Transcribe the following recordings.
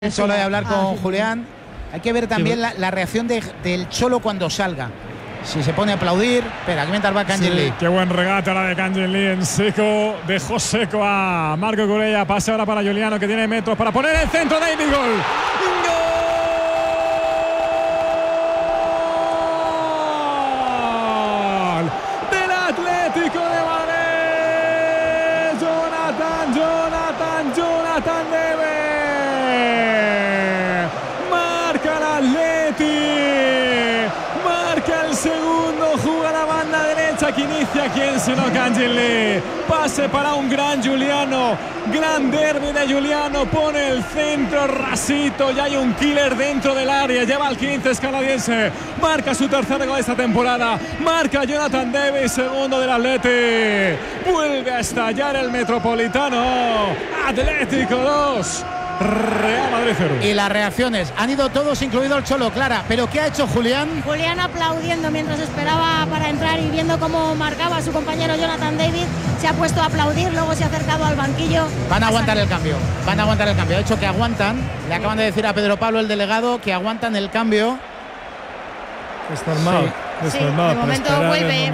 Solo de hablar con Julián. Hay que ver también la reacción del Cholo cuando salga. Si se pone a aplaudir. Espera, que mientras va Kangin Lee. Qué buen regate la de Kangin Lee en seco. Dejó seco a Marco Corella. Pase ahora para Giuliano, que tiene metros para poner el centro. David, gol. ¡Gol! Del Atlético de Madrid. Jonathan David. Marca el Atleti. Marca el segundo. Juega la banda derecha que inicia. ¿Quién sino Kangin Lee? Pase para un gran Giuliano. Gran derbi de Giuliano. Pone el centro rasito. Ya hay un killer dentro del área. Lleva al 15 canadiense. Marca su tercer gol esta temporada. Marca Jonathan David, segundo del Atleti. Vuelve a estallar el Metropolitano. Atlético 2. Real Madrid 0. Y las reacciones han ido todos, incluido el Cholo, Clara. ¿Pero qué ha hecho Julián? Julián aplaudiendo mientras esperaba para entrar y viendo cómo marcaba a su compañero Jonathan David. Se ha puesto a aplaudir, luego se ha acercado al banquillo. Van a aguantar el cambio. De hecho, que aguantan. Le acaban de decir a Pedro Pablo, el delegado, que aguantan el cambio. Es normal. Sí, es normal. De momento vuelve.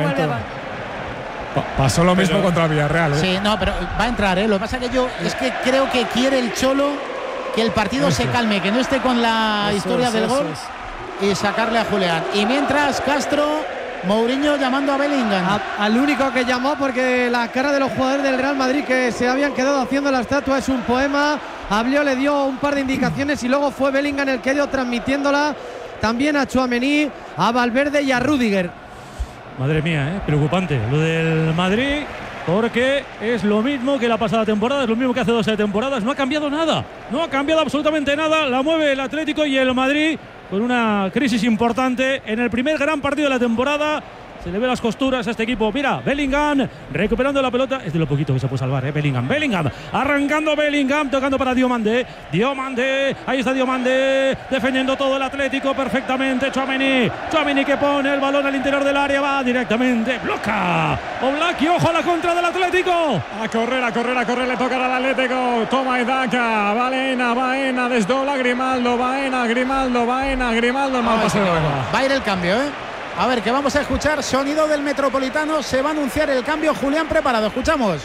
Pasó lo mismo contra Villarreal. Sí, no, pero va a entrar, ¿eh? Lo que pasa que yo es que creo que quiere el Cholo que el partido se calme, que no esté con la historia del gol y sacarle a Julián. Y mientras Castro, Mourinho llamando a Bellingham. Al único que llamó, porque la cara de los jugadores del Real Madrid que se habían quedado haciendo la estatua es un poema. Habló, le dio un par de indicaciones y luego fue Bellingham el que dio transmitiéndola también a Tchouaméni, a Valverde y a Rüdiger. Madre mía, preocupante lo del Madrid, porque es lo mismo que la pasada temporada, es lo mismo que hace 12 temporadas. No ha cambiado nada, no ha cambiado absolutamente nada. La mueve el Atlético y el Madrid con una crisis importante en el primer gran partido de la temporada. Se le ve las costuras a este equipo. Mira, Bellingham recuperando la pelota. Es de lo poquito que se puede salvar, Bellingham. Arrancando Bellingham, tocando para Diomandé. Ahí está Diomandé, defendiendo todo el Atlético perfectamente. Tchouaméni que pone el balón al interior del área. Va directamente, bloca Oblak y ojo a la contra del Atlético. A correr, le tocará al Atlético. Toma Edaka, Baena, desdobla Grimaldo, Grimaldo. Mal pase de Baena. Va a ir el cambio, A ver, que vamos a escuchar sonido del Metropolitano. Se va a anunciar el cambio. Julián, preparado. Escuchamos.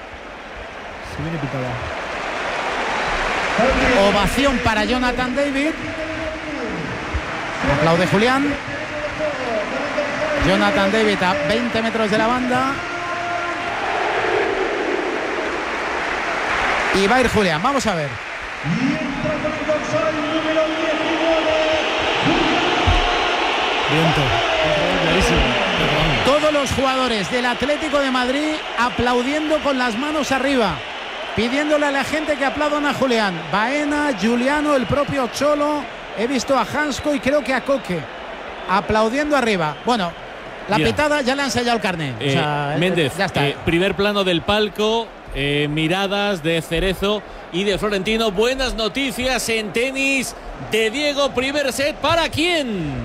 Se viene pitada. Ovación para Jonathan David. Aplaude Julián. Jonathan David a 20 metros de la banda. Y va a ir Julián. Vamos a ver. Viento. Todos los jugadores del Atlético de Madrid aplaudiendo con las manos arriba, pidiéndole a la gente que aplaudan a Julián. Baena, Giuliano, el propio Cholo. He visto a Hansko y creo que a Coque aplaudiendo arriba. Bueno, la petada ya le han sellado el carné. Méndez, ya está. Primer plano del palco, miradas de Cerezo y de Florentino. Buenas noticias en tenis de Diego. Primer set, ¿para quién?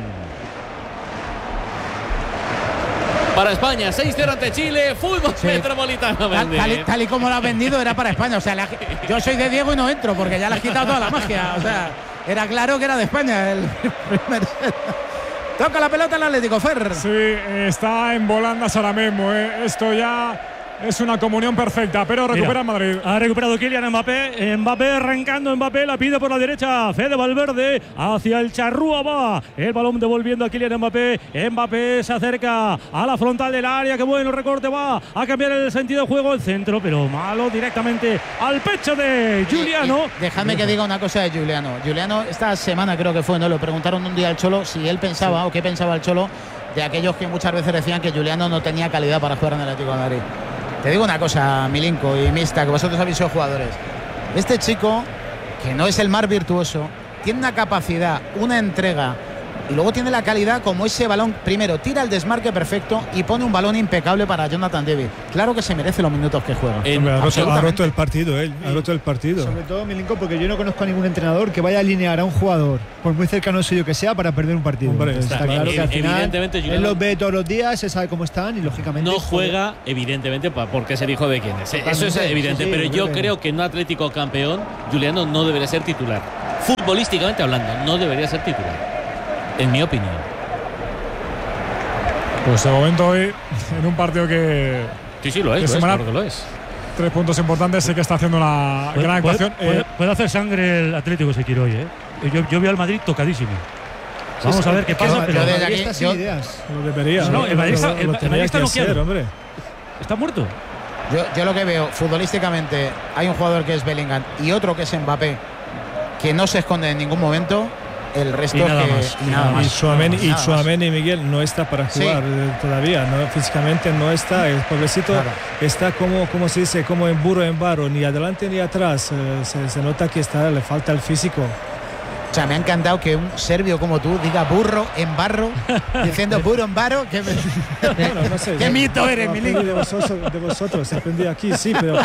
Para España, 6-0 ante Chile, fútbol metropolitano. Tal y como lo has vendido, era para España. O sea, yo soy de Diego y no entro porque ya le has quitado toda la magia. O sea, era claro que era de España el primer set. Toca la pelota el Atlético, Fer. Sí, está en volandas ahora mismo. Esto ya es una comunión perfecta, pero recupera Madrid. Ha recuperado Kylian Mbappé arrancando la pide por la derecha. Fede Valverde hacia el Charrúa va. El balón devolviendo a Kylian Mbappé. Mbappé se acerca a la frontal del área. Qué bueno recorte, va a cambiar el sentido de juego. El centro, pero malo directamente al pecho de Giuliano. Dejadme que diga una cosa de Giuliano. Giuliano esta semana creo que fue, ¿no? Lo preguntaron un día al Cholo si él pensaba o qué pensaba el Cholo de aquellos que muchas veces decían que Giuliano no tenía calidad para jugar en el Atlético de Madrid. Te digo una cosa, Milinko y Mista, que vosotros habéis sido jugadores. Este chico, que no es el más virtuoso, tiene una capacidad, una entrega y luego tiene la calidad como ese balón. Primero, tira el desmarque perfecto y pone un balón impecable para Jonathan David. Claro que se merece los minutos que juega. Ha roto el partido, ha roto el partido. Sobre todo, Milinko, porque yo no conozco a ningún entrenador que vaya a alinear a un jugador, por muy cercano suyo que sea, para perder un partido. Hombre, está claro que al final evidentemente él los ve todos los días, se sabe cómo están y lógicamente no juega, evidentemente, porque es el hijo de quién es. Eso es evidente, pero yo creo que en un Atlético campeón, Giuliano no debería ser titular. futbolísticamente hablando, no debería ser titular, en mi opinión. Pues de momento hoy, en un partido que... Sí, lo es, claro que lo es. 3 puntos importantes, sí que está haciendo una gran actuación. Puede hacer sangre el Atlético si quiere hoy, ¿eh? Yo veo al Madrid tocadísimo. Vamos a ver qué pasa. Pero el Madrid está sin ideas. Lo debería. No, el Madrid está noqueado. Hombre. Está muerto. Yo lo que veo futbolísticamente, hay un jugador que es Bellingham y otro que es Mbappé, que no se esconde en ningún momento. El resto y nada más. Y Tchouaméni, Miguel, no está para jugar todavía, ¿no? Físicamente no está, el pobrecito está como se dice, como en burro en barro, ni adelante ni atrás, se nota que le falta el físico. O sea, me ha encantado que un serbio como tú diga burro en barro, diciendo burro en barro. Bueno, no sé, ¿Qué mito eres, Milik? De vosotros, aprendí aquí, sí, pero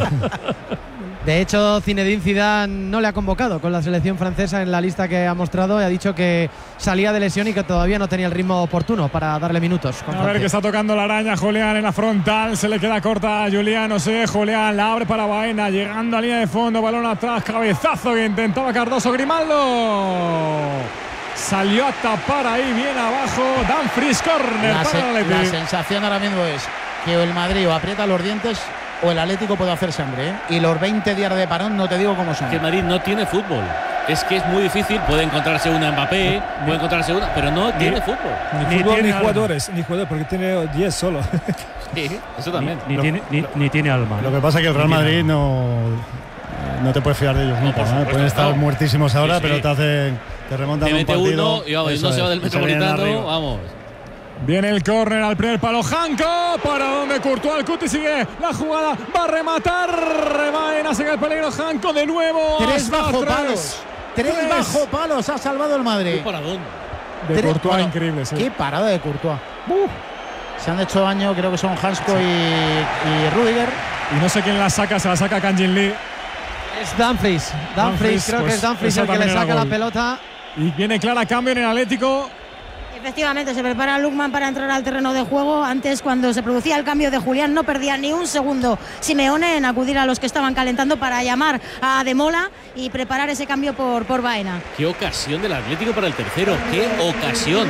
De hecho, Zinedine Zidane no le ha convocado con la selección francesa en la lista que ha mostrado y ha dicho que salía de lesión y que todavía no tenía el ritmo oportuno para darle minutos. A ver que está tocando la araña Julián en la frontal, se le queda corta a Julián, Julián la abre para Baena, llegando a línea de fondo, balón atrás, cabezazo que intentaba Cardoso, Grimaldo. Salió a tapar ahí bien abajo, Dumfries, córner para el Atlético. La sensación ahora mismo es que el Madrid o aprieta los dientes o el Atlético puede hacer sangre, ¿eh? Y los 20 días de parón no te digo cómo son. Que el Madrid no tiene fútbol. Es que es muy difícil. Puede encontrarse una Mbappé, puede encontrarse una, pero no tiene fútbol. Ni jugadores, porque tiene 10 solo. Sí, eso también. Ni tiene alma. Lo que pasa es que el Real Madrid no te puedes fiar de ellos nunca. Pueden estar muertísimos ahora, pero te remontan te mete un partido. Uno y vamos, no se va del Metropolitano, vamos. Viene el córner al primer palo, Janko, para donde Courtois, el Cuti sigue la jugada, va a rematar, Baena, sigue el peligro, Janko de nuevo. 3 bajo palos. 3 bajo palos ha salvado el Madrid. ¿Qué paradón? De Courtois, increíble, sí. Qué parada de Courtois. Se han hecho daño, creo que son Hansko y Rudiger. Y no sé quién la saca, se la saca Kang-in Lee. Es Dumfries, creo que es Dumfries el que le saca la pelota. Y viene clara cambio en el Atlético. Efectivamente, se prepara Lookman para entrar al terreno de juego. Antes, cuando se producía el cambio de Julián, no perdía ni un segundo Simeone en acudir a los que estaban calentando para llamar a Ademola y preparar ese cambio por Baena. Qué ocasión del Atlético para el tercero, qué ocasión.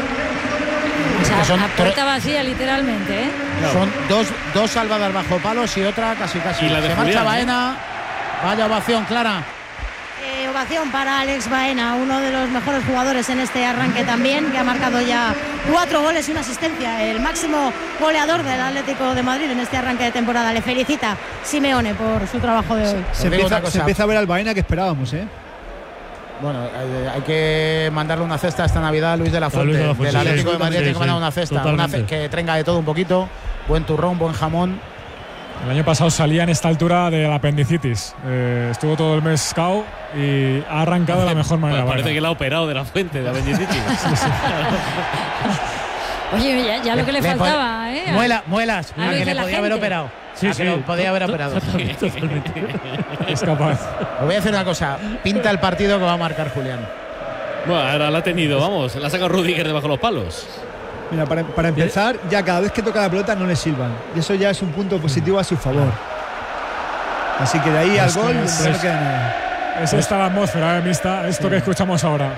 O sea, a puerta vacía literalmente, ¿eh? Son dos salvadas bajo palos y otra casi. Y la de se Julián, marcha Baena. Vaya ovación, Clara. Ovación para Alex Baena, uno de los mejores jugadores en este arranque también, que ha marcado ya 4 goles y una asistencia, el máximo goleador del Atlético de Madrid en este arranque de temporada. Le felicita Simeone por su trabajo de hoy. Se empieza a ver al Baena que esperábamos, ¿eh? Bueno, hay que mandarle una cesta esta Navidad a Luis de la Fuente, del Atlético de Madrid. Tiene que mandar una cesta, que tenga de todo un poquito, buen turrón, buen jamón. El año pasado salía en esta altura de la apendicitis. Estuvo todo el mes cao y ha arrancado de la mejor manera. Parece que la ha operado de la fuente de apendicitis. Oye, ya lo que le faltaba, ¿eh? Muelas, que le podía haber operado. Sí, podía haber operado. Es capaz. Os voy a decir una cosa. Pinta el partido que va a marcar Julián. Bueno, ahora la ha tenido, vamos. La saca Rudiger debajo de los palos. Mira, para empezar, ya cada vez que toca la pelota no le silban. Y eso ya es un punto positivo a su favor. Así que de ahí al gol no queda nada. Es esta la atmósfera mixta, esto que escuchamos ahora.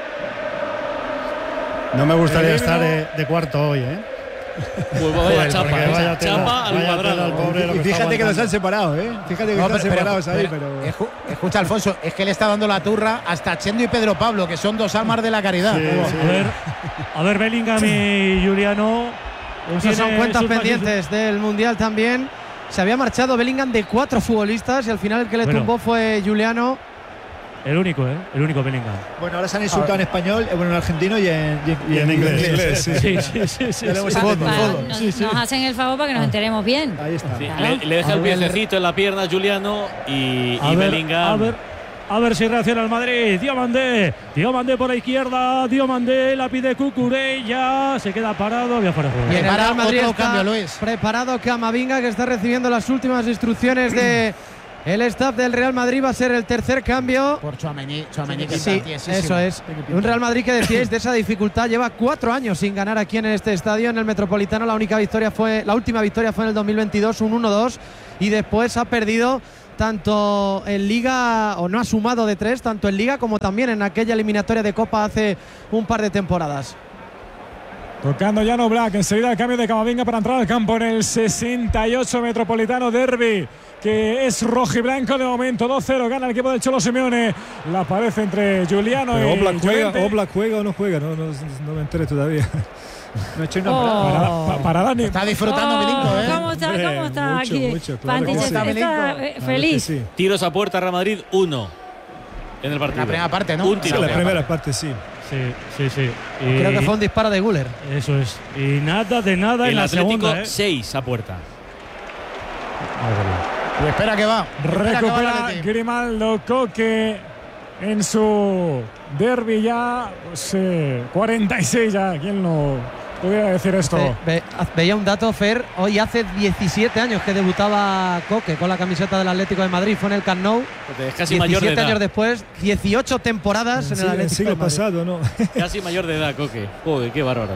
No me gustaría estar de cuarto hoy, ¿eh? Pues vaya chapa al cuadrado. Y fíjate que los han separado, ¿eh? Fíjate que están separados ahí, pero... Escucha, Alfonso, es que le está dando la turra hasta Chendo y Pedro Pablo, que son 2 almas de la caridad. A ver, Bellingham y Juliano. Esas son cuentas pendientes del Mundial también. Se había marchado Bellingham de 4 futbolistas y al final el que le tumbó fue Juliano. El único Bellingham. Bueno, ahora se han insultado en español, en argentino y en inglés. Sí. Nos hacen el favor para que nos enteremos bien. Ahí está. Sí, le deja el piececito en la pierna a Juliano y Bellingham. A ver si reacciona el Madrid. Diomandé por la izquierda. Diomandé la pide Cucurella. Se queda parado. Había fuera de juego. Y en el Real Madrid otro está cambio, Luis. Preparado Camavinga, que está recibiendo las últimas instrucciones de el staff del Real Madrid. Va a ser el tercer cambio. Por Tchouaméni que sí, eso es. Un Real Madrid que decíais de esa dificultad. Lleva 4 años sin ganar aquí en este estadio, en el Metropolitano. La última victoria fue en el 2022, un 1-2. Y después ha perdido tanto en Liga, o no ha sumado de 3, tanto en Liga como también en aquella eliminatoria de Copa hace un par de temporadas. Tocando Jan Oblak, enseguida el cambio de Camavinga para entrar al campo en el 68 Metropolitano Derby, que es rojiblanco de momento. 2-0 gana el equipo del Cholo Simeone. La pared entre Giuliano y Oblak juega o no juega, no me enteré todavía. No he hecho una para Dani. Está disfrutando Milinko, ¿eh? ¿Cómo está Mucho, aquí? mucho, claro Pantich que sí. está feliz. Sí. Tiros a puerta, Real Madrid 1 en el partido. La primera parte, ¿no? Un tiro. La primera parte, sí. Sí. Creo que fue un disparo de Güler. Eso es. Y nada de nada El en la Atlético segunda. 6 a puerta. Y espera que va. Recupera Grimaldo Coque en su derbi ya. 46 ya. ¿Quién no pudiera decir esto? Veía un dato, Fer. Hoy hace 17 años que debutaba Coque con la camiseta del Atlético de Madrid. Fue en el Camp Nou. Es casi mayor de 17 edad. años después, 18 temporadas en el Atlético El siglo de Madrid. pasado, ¿no? Casi mayor de edad, Coque. Joder, qué bárbaro.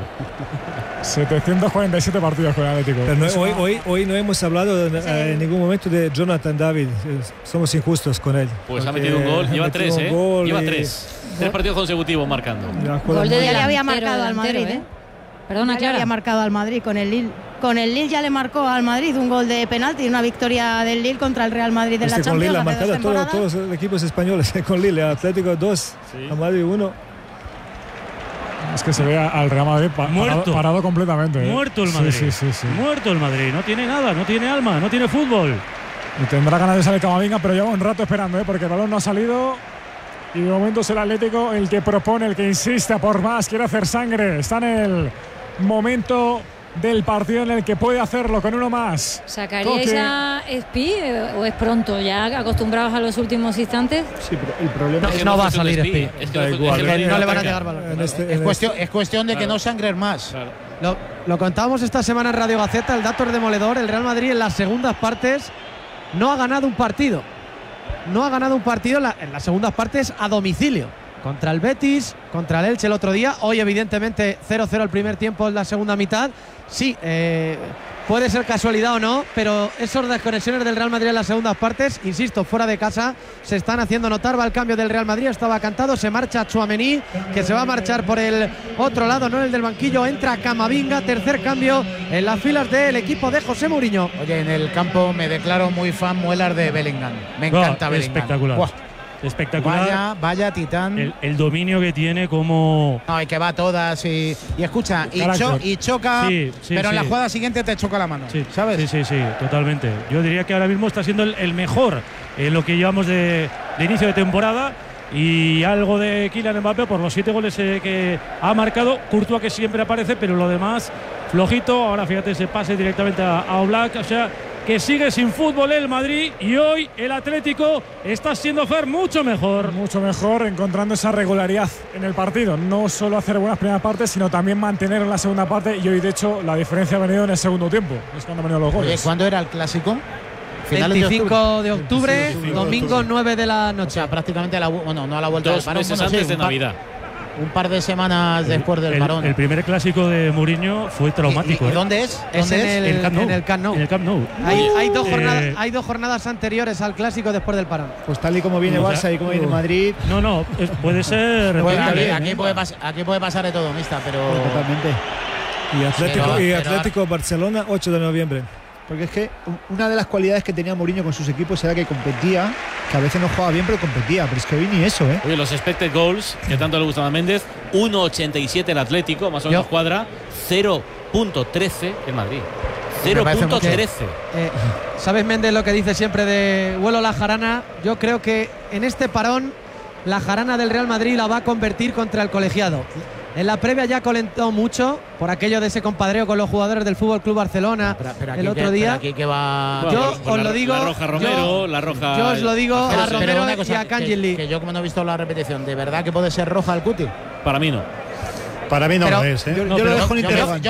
747 partidos con el Atlético. Pero hoy no hemos hablado en ningún momento de Jonathan David. Somos injustos con él. Pues ha metido un gol. Lleva 3, ¿eh? Lleva 3. tres. 3 partidos consecutivos marcando. Gol de Ya le había delantero, marcado al delantero, Madrid, ¿eh? Perdona, Ya le Clara. había marcado al Madrid con el Lille. Con el Lille ya le marcó al Madrid un gol de penalti y una victoria del Lille contra el Real Madrid de la Con Champions. Lille ha hace 2 marcado temporadas. todos los equipos españoles. Con Lille, Atlético 2, Sí. a Madrid 1. Es que se ve al Real Madrid Muerto. parado completamente. Muerto el Madrid. Sí. Muerto el Madrid. No tiene nada, no tiene alma, no tiene fútbol. Y tendrá ganas de salir Camavinga, pero lleva un rato esperando, porque el balón no ha salido. Y de momento es el Atlético el que propone, el que insiste a por más, quiere hacer sangre. Está en el momento del partido en el que puede hacerlo con uno más. ¿Sacaríais Coque. a Espi o es pronto, ya acostumbrados a los últimos instantes? Sí, pero el problema Es que no va a funciona salir Spi. Spi. Es que Da igual, no le van a ataca. llegar balones. Es cuestión de que no sangren más. Claro. Lo contábamos esta semana en Radio Gaceta, el dato es demoledor. El Real Madrid en las segundas partes no ha ganado un partido. No ha ganado un partido en las segundas partes a domicilio. Contra el Betis, contra el Elche el otro día. Hoy, evidentemente, 0-0 el primer tiempo en la segunda mitad. Sí, puede ser casualidad o no, pero esas desconexiones del Real Madrid en las segundas partes, insisto, fuera de casa, se están haciendo notar. Va el cambio del Real Madrid, estaba cantado, se marcha Tchouaméni, que se va a marchar por el otro lado, no el del banquillo. Entra Camavinga, tercer cambio en las filas del equipo de José Mourinho. Oye, en el campo me declaro muy fan muelar de Bellingham. Me encanta Bellingham. Espectacular. Buah. Espectacular. Vaya titán. El dominio que tiene como... No, y que va a todas y escucha, y choca, Sí, pero en la sí. jugada siguiente te choca la mano, Sí, ¿sabes? Sí, totalmente. Yo diría que ahora mismo está siendo el mejor en lo que llevamos de inicio de temporada, y algo de Kylian Mbappé por los 7 goles que ha marcado. Courtois, que siempre aparece, pero lo demás flojito. Ahora fíjate ese pase directamente a Oblak. O sea, que sigue sin fútbol el Madrid, y hoy el Atlético está siendo, Fer, mucho mejor. Mucho mejor, encontrando esa regularidad en el partido. No solo hacer buenas primeras partes, sino también mantener en la segunda parte. Y hoy, de hecho, la diferencia ha venido en el segundo tiempo. Es cuando han venido los goles. Oye, ¿cuándo era el clásico? Finales 25 de octubre, 25 domingo 9 de la O noche. sea, prácticamente no a la vuelta 2 del parón. meses Bueno, sí, antes de un par- Navidad. Un par de semanas después del parón. El primer clásico de Mourinho fue traumático. ¿Y dónde es? Es ¿Dónde en es? el Camp Nou. En el Camp Nou. Hay dos jornadas anteriores al clásico después del parón. Pues tal y como viene O sea, Barça y como viene Madrid, No, puede ser. Pues repetible. aquí puede pasar de todo, mista, pero totalmente. Y Pero- Atlético Barcelona, 8 de noviembre. Porque es que una de las cualidades que tenía Mourinho con sus equipos era que competía, que a veces no jugaba bien, pero competía. Pero es que hoy ni eso, ¿eh? Oye, los expected goals, que tanto le gustan a Méndez, 1,87 el Atlético, más o menos cuadra, 0,13 el Madrid. Me parece 0,13. ¿Sabes, Méndez, lo que dice siempre de vuelo la jarana? Yo creo que en este parón la jarana del Real Madrid la va a convertir contra el colegiado. En la previa ya calentó mucho por aquello de ese compadreo con los jugadores del Fútbol Club Barcelona pero aquí el otro día. Aquí que va. Yo Con os lo digo. La roja Romero, la roja. Yo os lo digo Pero- a pero Romero una cosa, y a Kangin Lee. que yo, como no he visto la repetición, ¿de verdad que puede ser roja el Cuti? Para mí no. Para mí no lo es, ¿eh? Yo lo dejo en interrogante.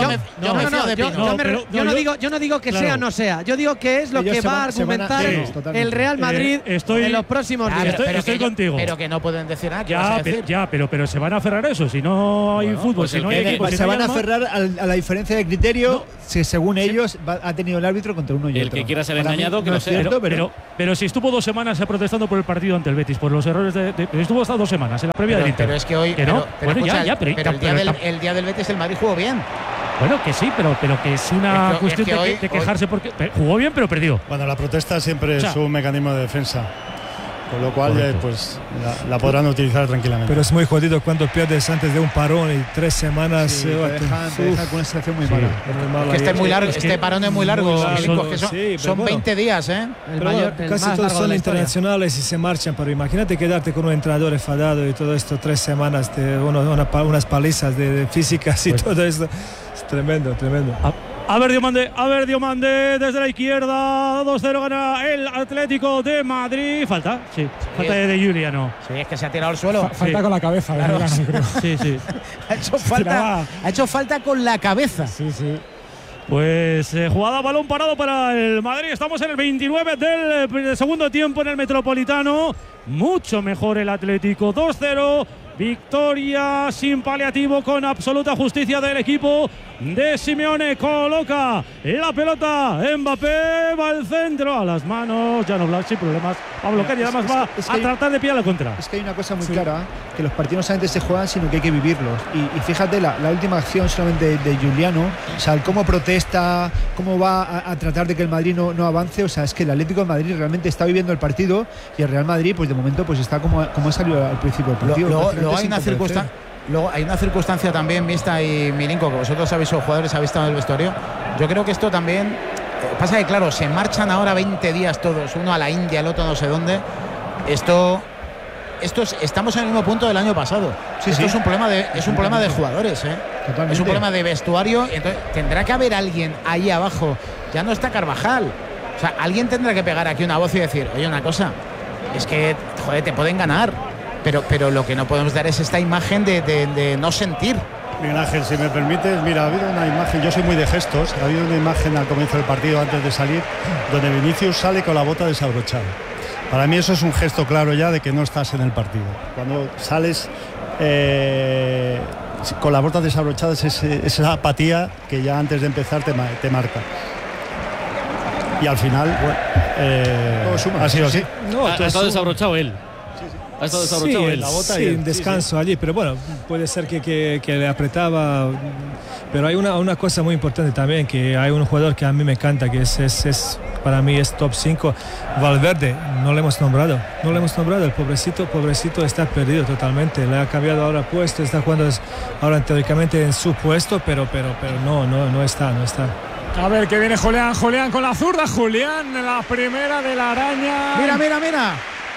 Yo no digo que sea o no sea. Yo digo que es lo que va a argumentar el Real Madrid en los próximos días. Estoy contigo. Pero que no pueden decir nada. Pero se van a aferrar a eso. Si no hay fútbol, pues si no hay equipo, se van a aferrar a la diferencia de criterio que según ellos ha tenido el árbitro contra uno y el otro. que quiera ser engañado, que no lo es sea. cierto, pero si estuvo 2 semanas protestando por el partido ante el Betis, por los errores estuvo hasta 2 semanas en la previa del Inter. Pero es que hoy. El día del Betis el Madrid jugó bien. Bueno, que sí, pero que es una cuestión de quejarse porque jugó bien, pero perdió. Bueno, la protesta siempre es un mecanismo de defensa. Con lo cual, pues la podrán utilizar tranquilamente. Pero es muy jodido cuando pierdes antes de un parón y 3 semanas. Sí, te deja con una sensación muy mala. Que muy largo, este parón es muy largo. Son 20 días, ¿eh? Casi todos son internacionales y se marchan, pero imagínate quedarte con un entrenador enfadado y todo esto 3 semanas, unas palizas de físicas y todo esto. Es tremendo. A ver, Diomande desde la izquierda. 2-0 gana el Atlético de Madrid. Falta de Giuliano. Sí, es que se ha tirado al suelo. Falta con la cabeza, claro. Creo. Sí. ha hecho falta con la cabeza. Sí. Pues jugada balón parado para el Madrid. Estamos en el 29 del segundo tiempo en el Metropolitano. Mucho mejor el Atlético. 2-0. Victoria sin paliativo, con absoluta justicia del equipo de Simeone. Coloca la pelota, Mbappé va al centro, a las manos, Jan Oblak sin problemas va a bloquear y además va a tratar de pillar la contra. Es que hay una cosa muy clara, que los partidos no solamente se juegan, sino que hay que vivirlos. Y fíjate, la última acción solamente de Giuliano, o sea, el cómo protesta, cómo va a tratar de que el Madrid no avance. O sea, es que el Atlético de Madrid realmente está viviendo el partido y el Real Madrid, pues de momento, pues está como ha salido al principio del partido. Luego hay una circunstancia también vista, y Milinko, que vosotros habéis sido jugadores, habéis estado en el vestuario. Yo creo que esto también pasa, que claro, se marchan ahora 20 días todos, uno a la India, el otro no sé dónde. Estamos en el mismo punto del año pasado. Esto es un problema de jugadores, ¿eh? Totalmente. Es un problema de vestuario. Entonces tendrá que haber alguien ahí abajo. Ya no está Carvajal. O sea, alguien tendrá que pegar aquí una voz y decir, oye, una cosa, es que, joder, te pueden ganar. Pero lo que no podemos dar es esta imagen de no sentir. Miguel Ángel, si me permites, mira, ha habido una imagen, yo soy muy de gestos, ha habido una imagen al comienzo del partido, antes de salir, donde Vinicius sale con la bota desabrochada. Para mí eso es un gesto claro ya de que no estás en el partido. Cuando sales con la bota desabrochada, es esa apatía que ya antes de empezar te marca. Y al final, ha sido así. Ha estado desabrochado él. Ha estado desabrochado él. La bota y descanso allí, pero bueno, puede ser que le apretaba. Pero hay una cosa muy importante también, que hay un jugador que a mí me encanta, que para mí es top 5, Valverde. No le hemos nombrado, el pobrecito está perdido totalmente. Le ha cambiado ahora puesto, está jugando ahora teóricamente en su puesto, pero no está. A ver, que viene Julián con la zurda. Julián, la primera de la araña. Mira.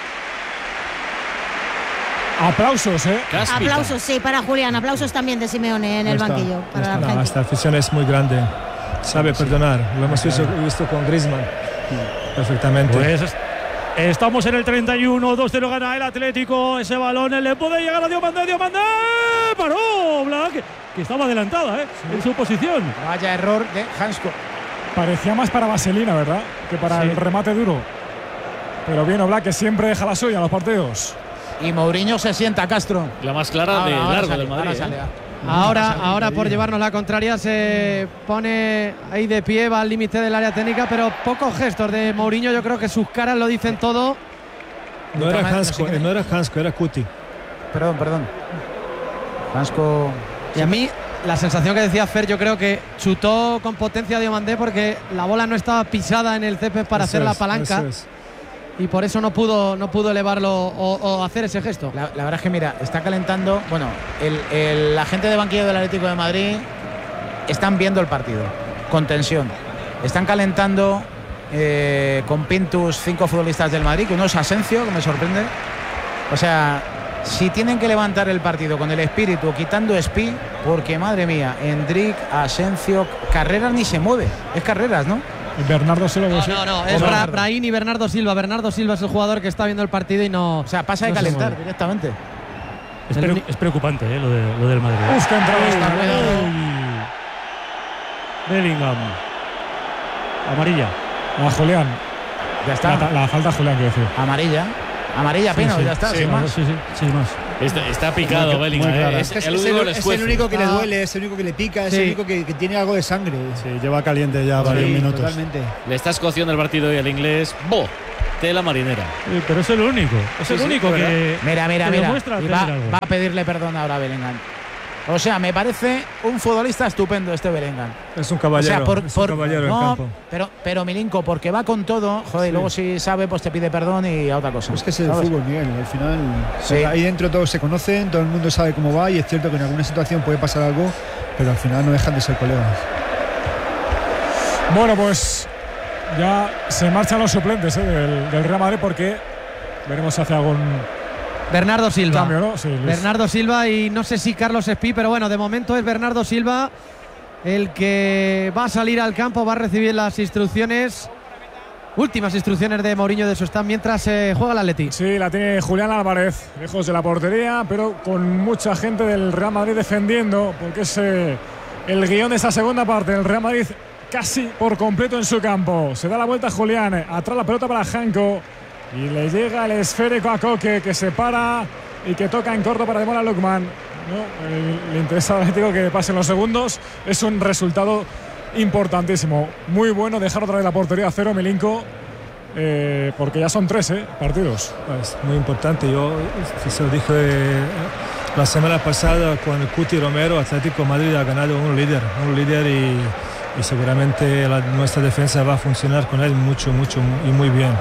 Aplausos, Cáspita. Aplausos, sí, para Julián. Aplausos también de Simeone en el banquillo. Esta afición es muy grande. Sabe perdonar. Lo hemos visto con Griezmann. Perfectamente. Pues estamos en el 31. 2-0 gana el Atlético. Ese balón le puede llegar a Diomande. Paró Black, que estaba adelantada en su posición. Vaya error de Hansko. Parecía más para Vaselina, ¿verdad? Que para el remate duro. Pero bien, Oblak, que siempre deja la suya en los partidos. Y Mourinho se sienta, Castro. La más clara de largo del Madrid. Ahora por llevarnos la contraria se pone ahí de pie, va al límite del área técnica, pero pocos gestos de Mourinho. Yo creo que sus caras lo dicen todo. No era Hansko, era Cuti. Perdón. Hansko. Y a mí la sensación que decía Fer, yo creo que chutó con potencia Diomande porque la bola no estaba pisada en el césped para hacer la palanca. Y por eso no pudo elevarlo o hacer ese gesto. La verdad es que, mira, está calentando. Bueno, la gente de banquillo del Atlético de Madrid están viendo el partido con tensión. Están calentando con Pintus 5 futbolistas del Madrid, que uno es Asensio, que me sorprende. O sea, si tienen que levantar el partido con el espíritu, quitando Espi, porque madre mía, Endrick, Asensio, Carreras ni se mueve. Es Carreras, ¿no? Bernardo Silva. No, es Brahim y Bernardo Silva. Bernardo Silva es el jugador que está viendo el partido y no. O sea, pasa de calentar directamente. Es preocupante lo del Madrid. Busca entrada. Bellingham. Amarilla. A Julián. Ya está. La falta a Julián, quiero decir. Amarilla, Pino, sí. ya está, Sí, sin más. Sí, más. Está picado Bellingham. Es el único que le duele, es el único que le pica, es el único que tiene algo de sangre. Sí, lleva caliente ya varios minutos. Totalmente. Le está escociendo el partido y el inglés. Tela marinera. Sí, pero es el único. Es el único que. Mira. demuestra Y tener algo. va a pedirle perdón ahora a Bellingham. O sea, me parece un futbolista estupendo este Bellingham. Es un caballero. O sea, es un caballero en campo. Pero Milinko, porque va con todo, joder, y luego si sabe, pues te pide perdón y a otra cosa. Es que es el fútbol, Miguel. Al final, Sí. ahí dentro todos se conocen, todo el mundo sabe cómo va y es cierto que en alguna situación puede pasar algo, pero al final no dejan de ser colegas. Bueno, pues ya se marchan los suplentes del Real Madrid porque veremos si hace algún Bernardo Silva. cambio, ¿no? Sí, Bernardo Silva y no sé si Carlos Espí, pero bueno, de momento es Bernardo Silva el que va a salir al campo, va a recibir las últimas instrucciones de Mourinho de su stand mientras juega el Atleti. Sí, la tiene Julián Álvarez, lejos de la portería, pero con mucha gente del Real Madrid defendiendo, porque es el guión de esa segunda parte. El Real Madrid casi por completo en su campo. Se da la vuelta Julián, atrás la pelota para Janko y le llega el esférico a Koke, que se para y que toca en corto para Demola Lookman. ¿No? Le interesa al Atlético que pasen los segundos. Es un resultado importantísimo. Muy bueno dejar otra vez la portería a cero, Milinko, porque ya son 3 partidos. Es muy importante. Yo se lo dije la semana pasada con Cuti Romero. Atlético Madrid ha ganado un líder y seguramente nuestra defensa va a funcionar con él mucho y muy bien.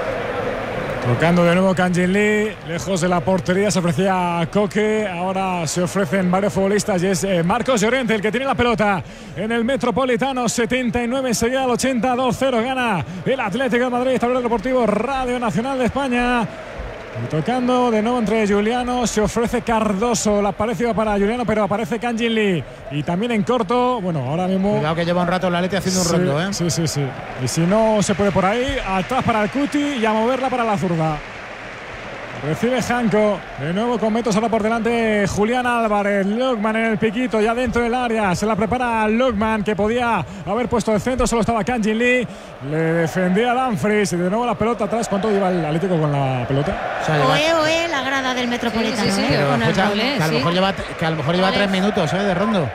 Tocando de nuevo Kang-in Lee, lejos de la portería se ofrecía a Koke, ahora se ofrecen varios futbolistas y es Marcos Llorente el que tiene la pelota en el Metropolitano. 79 enseguida al 80, 2-0 gana el Atlético de Madrid. Tablero Deportivo Radio Nacional de España. Y tocando de nuevo entre Juliano, se ofrece Cardoso, la parecida para Juliano, pero aparece Kang-in Lee. Y también en corto, bueno, ahora mismo. Cuidado que lleva un rato la Atleti haciendo un rondo, ¿eh? Sí. Y si no se puede por ahí, atrás para el Cuti y a moverla para la zurda. Recibe Janko, de nuevo con metros ahora por delante Julián Álvarez. Lookman en el piquito, ya dentro del área. Se la prepara Lookman, que podía haber puesto el centro, solo estaba Kang-in Lee. Le defendía a Dumfries y de nuevo la pelota atrás. ¿Cuánto lleva el Atlético con la pelota? O sea, Oe, la grada del Metropolitano. Sí, Con el escucha, doble, que a lo mejor lleva 3 minutos de rondo.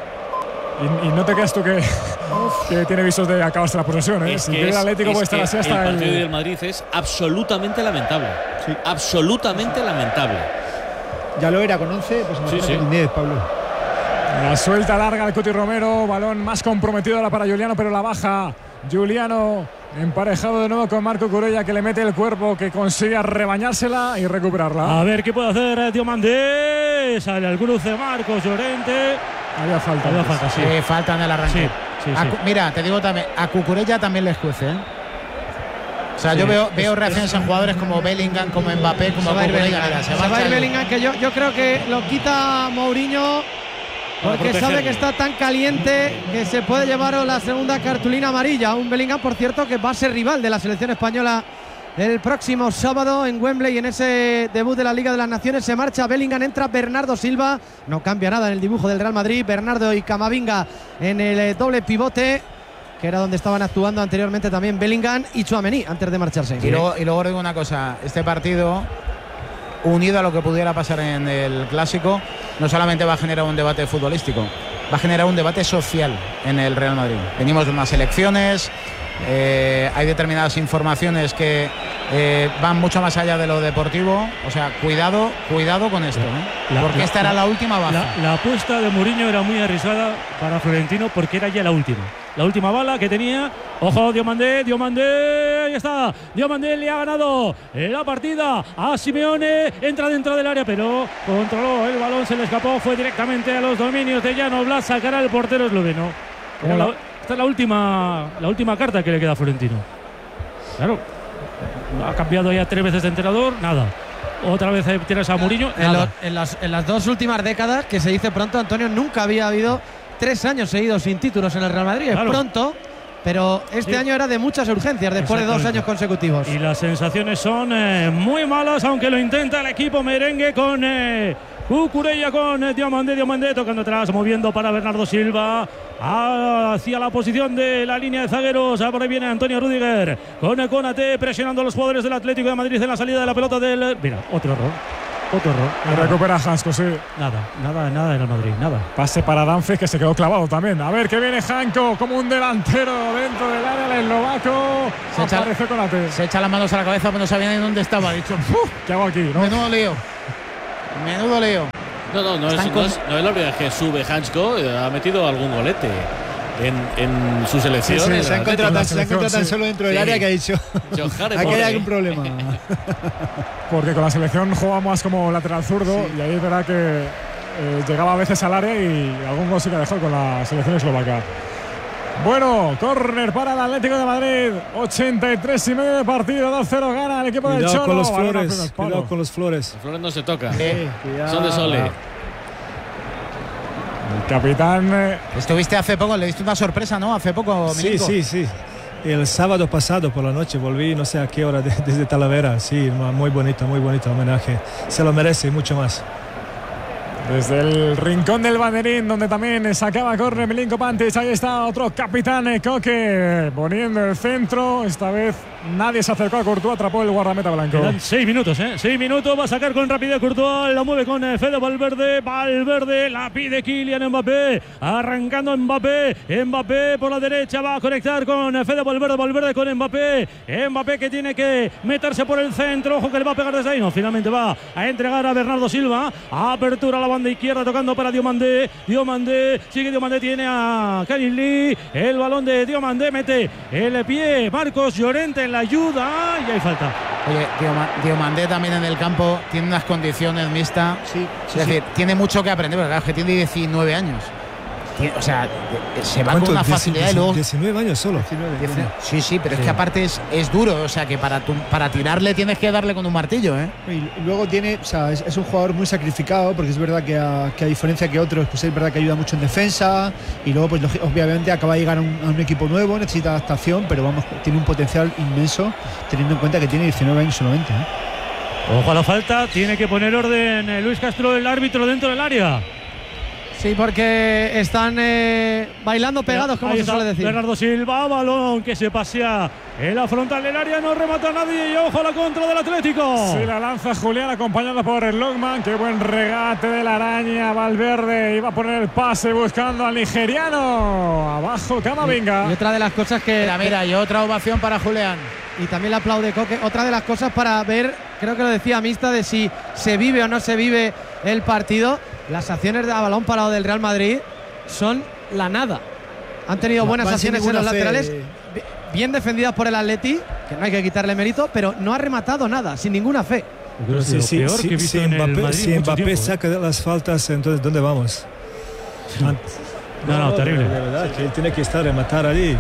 Y no te creas tú que tiene visos de acabarse la posesión. Es si que quiere el Atlético puede estar así hasta el partido del Madrid es absolutamente lamentable. Sí. Absolutamente lamentable. Ya lo era con 11, pues imagínate con 10, Pablo. La suelta larga de Cuti Romero, balón más comprometido ahora para Juliano, pero la baja Juliano, emparejado de nuevo con Marco Curella, que le mete el cuerpo, que consigue rebañársela y recuperarla. A ver qué puede hacer Diomandé. Sale al cruce Marcos Llorente. Había falta, sí. Falta en el arranque. Sí. Mira, te digo también, a Cucurella también le escuece, ¿eh? O sea, yo veo reacciones en jugadores como Bellingham, como Mbappé, como Cucurella. Se va a ir Bellingham, que yo creo que lo quita Mourinho porque sabe que está tan caliente que se puede llevar la segunda cartulina amarilla. Un Bellingham, por cierto, que va a ser rival de la selección española el próximo sábado en Wembley, en ese debut de la Liga de las Naciones. Se marcha Bellingham, entra Bernardo Silva. No cambia nada en el dibujo del Real Madrid. Bernardo y Camavinga en el doble pivote, que era donde estaban actuando anteriormente también Bellingham y Tchouaméni antes de marcharse. Y luego digo una cosa, este partido, unido a lo que pudiera pasar en el Clásico, no solamente va a generar un debate futbolístico, va a generar un debate social en el Real Madrid. Venimos de unas elecciones, hay determinadas informaciones que van mucho más allá de lo deportivo. O sea, cuidado con esto, porque esta era la última baza. La apuesta de Mourinho era muy arriesgada para Florentino, porque era ya la última bala que tenía. Ojo, Diomandé, ahí está. Diomandé le ha ganado la partida a Simeone, entra dentro del área, pero controló el balón, se le escapó, fue directamente a los dominios de Jan Oblak, sacará el portero esloveno. Esta es la última carta que le queda a Florentino. Claro, ha cambiado ya 3 veces de entrenador, nada. Otra vez tienes a Mourinho, nada. En las 2 últimas décadas, que se dice pronto, Antonio, nunca había habido 3 años seguidos sin títulos en el Real Madrid. Claro. Es pronto, pero este año era de muchas urgencias después de 2 años consecutivos. Y las sensaciones son muy malas, aunque lo intenta el equipo merengue con Cucurella con Diomandé tocando atrás, moviendo para Bernardo Silva hacia la posición de la línea de zagueros. Por ahí viene Antonio Rüdiger con Konaté presionando a los jugadores del Atlético de Madrid en la salida de la pelota del... Mira, otro error. Recupera Hansko, sí. Nada en el Madrid, nada. Pase para Dumfries, que se quedó clavado también. A ver que viene Hansko como un delantero dentro del área, el eslovaco. Aparece Konaté. Se echa las manos a la cabeza, pero no sabía ni dónde estaba. Ha dicho, ¿qué hago aquí? ¿No? Menudo lío. No es la primera vez que sube Hansko. Ha metido algún golete en su selección. Sí, se ha encontrado tan solo dentro del área que ha dicho aquí hay algún problema. Porque con la selección juega más como lateral zurdo, y ahí es verdad que llegaba a veces al área y algún gol sí que dejó con la selección eslovaca. Bueno, córner para el Atlético de Madrid. 83 y medio de partido, 2-0 gana el equipo del Cholo. Cuidado con los Flores. Los Flores no se tocan. Son de Sole. El capitán. Estuviste hace poco, le diste una sorpresa, ¿no? Hace poco, Milinko. Sí. El sábado pasado por la noche volví, no sé a qué hora, desde Talavera. Sí, muy bonito homenaje. Se lo merece mucho más. Desde el rincón del banderín, donde también sacaba córner Milinko Pantic. Ahí está otro capitán, Koke, poniendo el centro. Esta vez nadie se acercó a Courtois, atrapó el guardameta blanco. Quedan 6 minutos, 6 minutos. Va a sacar con rapidez Courtois. La mueve con Fede Valverde. Valverde la pide Kylian Mbappé. Arrancando Mbappé por la derecha. Va a conectar con Fede Valverde. Valverde con Mbappé. Mbappé que tiene que meterse por el centro. Ojo que le va a pegar desde ahí. No, finalmente va a entregar a Bernardo Silva. Apertura a la banda izquierda tocando para Diomandé. Sigue Diomandé, tiene a Karim Lee. El balón de Diomandé, mete el pie Marcos Llorente en la ayuda y hay falta. Oye, Diomandé también en el campo tiene unas condiciones mixtas. Es decir, tiene mucho que aprender, porque claro, que tiene 19 años. O sea, se va con una facilidad y luego 19 años solo. Sí, pero es que aparte es duro, o sea, que para tirarle tienes que darle con un martillo, ¿eh? Y luego tiene, o sea, es un jugador muy sacrificado, porque es verdad que a diferencia que otros, pues es verdad que ayuda mucho en defensa, y luego pues obviamente acaba de llegar a un equipo nuevo, necesita adaptación, pero vamos, tiene un potencial inmenso, teniendo en cuenta que tiene 19 años solamente, ¿eh? Ojo a la falta, tiene que poner orden Luis Castro, el árbitro, dentro del área. Sí, porque están bailando pegados, como se suele decir. Bernardo Silva, balón que se pasea en la frontal del área, no remata nadie y ojo a la contra del Atlético. Sí, la lanza Julián acompañado por el Logman. Qué buen regate de la araña. Valverde iba a poner el pase buscando al nigeriano. Abajo Camavinga. Y otra de las cosas que... Mira, y otra ovación para Julián. Y también le aplaude Koke. Otra de las cosas para ver, creo que lo decía Mista, de si se vive o no se vive el partido. Las acciones de balón parado del Real Madrid son la nada. Han tenido buenas acciones en los laterales, bien defendidas por el Atleti, que no hay que quitarle mérito, pero no ha rematado nada, sin ninguna fe. Si Mbappé saca las faltas, entonces ¿dónde vamos? No, terrible. De verdad, que él tiene que estar rematar allí.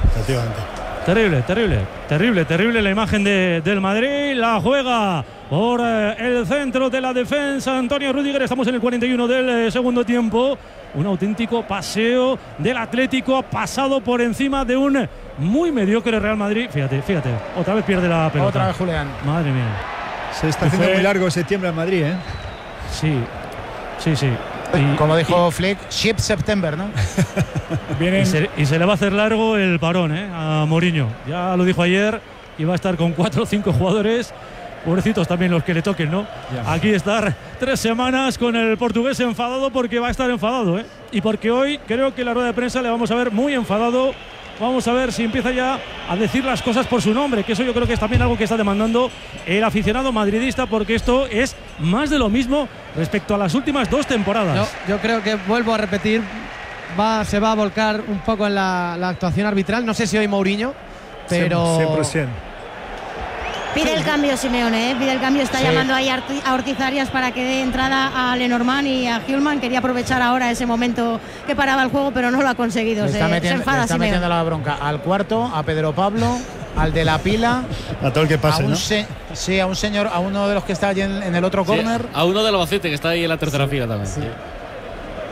Terrible la imagen del Madrid. La juega por el centro de la defensa Antonio Rüdiger. Estamos en el 41 del segundo tiempo. Un auténtico paseo del Atlético. Ha pasado por encima de un muy mediocre Real Madrid. Fíjate, otra vez pierde la pelota. Otra vez Julián. Madre mía. Se está haciendo muy largo septiembre en Madrid, ¿eh? Sí. Como dijo Flick, Ship September, ¿no? Y se le va a hacer largo el parón, a Mourinho. Ya lo dijo ayer, y va a estar con 4 o 5 jugadores. Pobrecitos también los que le toquen, ¿no? Aquí estar 3 semanas con el portugués enfadado, porque va a estar enfadado, ¿eh? Y porque hoy creo que en la rueda de prensa le vamos a ver muy enfadado. Vamos a ver si empieza ya a decir las cosas por su nombre, que eso yo creo que es también algo que está demandando el aficionado madridista, porque esto es más de lo mismo respecto a las últimas 2 temporadas. Yo creo que, vuelvo a repetir, se va a volcar un poco en la actuación arbitral. No sé si hoy Mourinho, pero 100%. Pide el cambio Simeone, pide el cambio, está llamando ahí a Ortiz Arias para que dé entrada a Lenormand y a Hjulmand. Quería aprovechar ahora ese momento que paraba el juego, pero no lo ha conseguido. Se enfada Simeone. Metiendo la bronca al cuarto, a Pedro Pablo, al de la pila, a todo el que pase, ¿no? Sí, a un señor, a uno de los que está allí en el otro córner. A uno del Albacete que está ahí en la tercera fila también. Sí.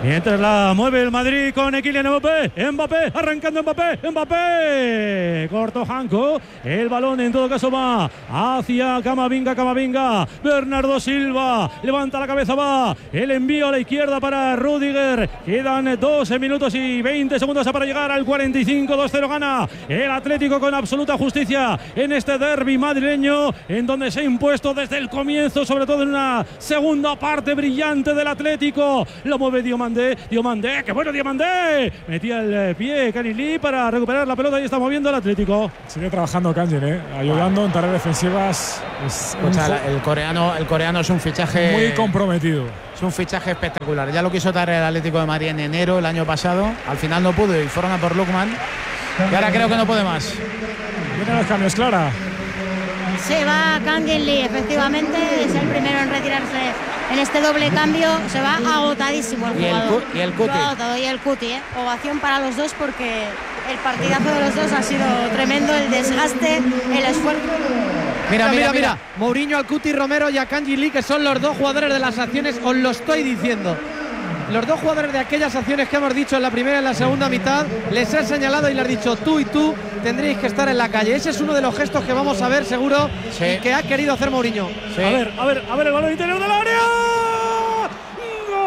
Mientras la mueve el Madrid con Kylian Mbappé, arrancando Mbappé, corto Janko, el balón en todo caso va hacia Camavinga, Bernardo Silva, levanta la cabeza, va, el envío a la izquierda para Rüdiger, quedan 12 minutos y 20 segundos para llegar al 45, 2-0 gana el Atlético con absoluta justicia en este derbi madrileño, en donde se ha impuesto desde el comienzo, sobre todo en una segunda parte brillante del Atlético. Lo mueve Diomandé, qué bueno Diomandé, metía el pie Canilí para recuperar la pelota y está moviendo el Atlético. Sigue trabajando Kangin, ayudando en tareas defensivas. El coreano es un fichaje muy comprometido. Es un fichaje espectacular. Ya lo quiso traer el Atlético de Madrid en enero el año pasado. Al final no pudo y fueron a por Lookman. Y ahora creo que no puede más. Vienen los cambios, Clara. Se va Kangin Lee, efectivamente, es el primero en retirarse en este doble cambio. Se va agotadísimo el jugador. Y el Cuti. Y el Cuti, ovación para los dos porque el partidazo de los dos ha sido tremendo, el desgaste, el esfuerzo. Mira. Mourinho, al Cuti Romero y a Kangin Lee, que son los dos jugadores de las acciones, os lo estoy diciendo. Los dos jugadores de aquellas acciones que hemos dicho en la primera y en la segunda mitad, les he señalado y les he dicho tú y tú tendréis que estar en la calle. Ese es uno de los gestos que vamos a ver seguro y que ha querido hacer Mourinho. Sí. A ver el balón interior del área. ¡Gol!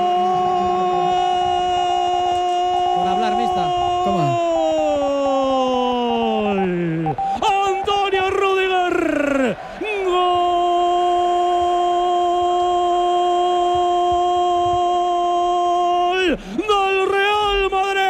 Por hablar, mista. Toma. Antonio Rüdiger. Del Real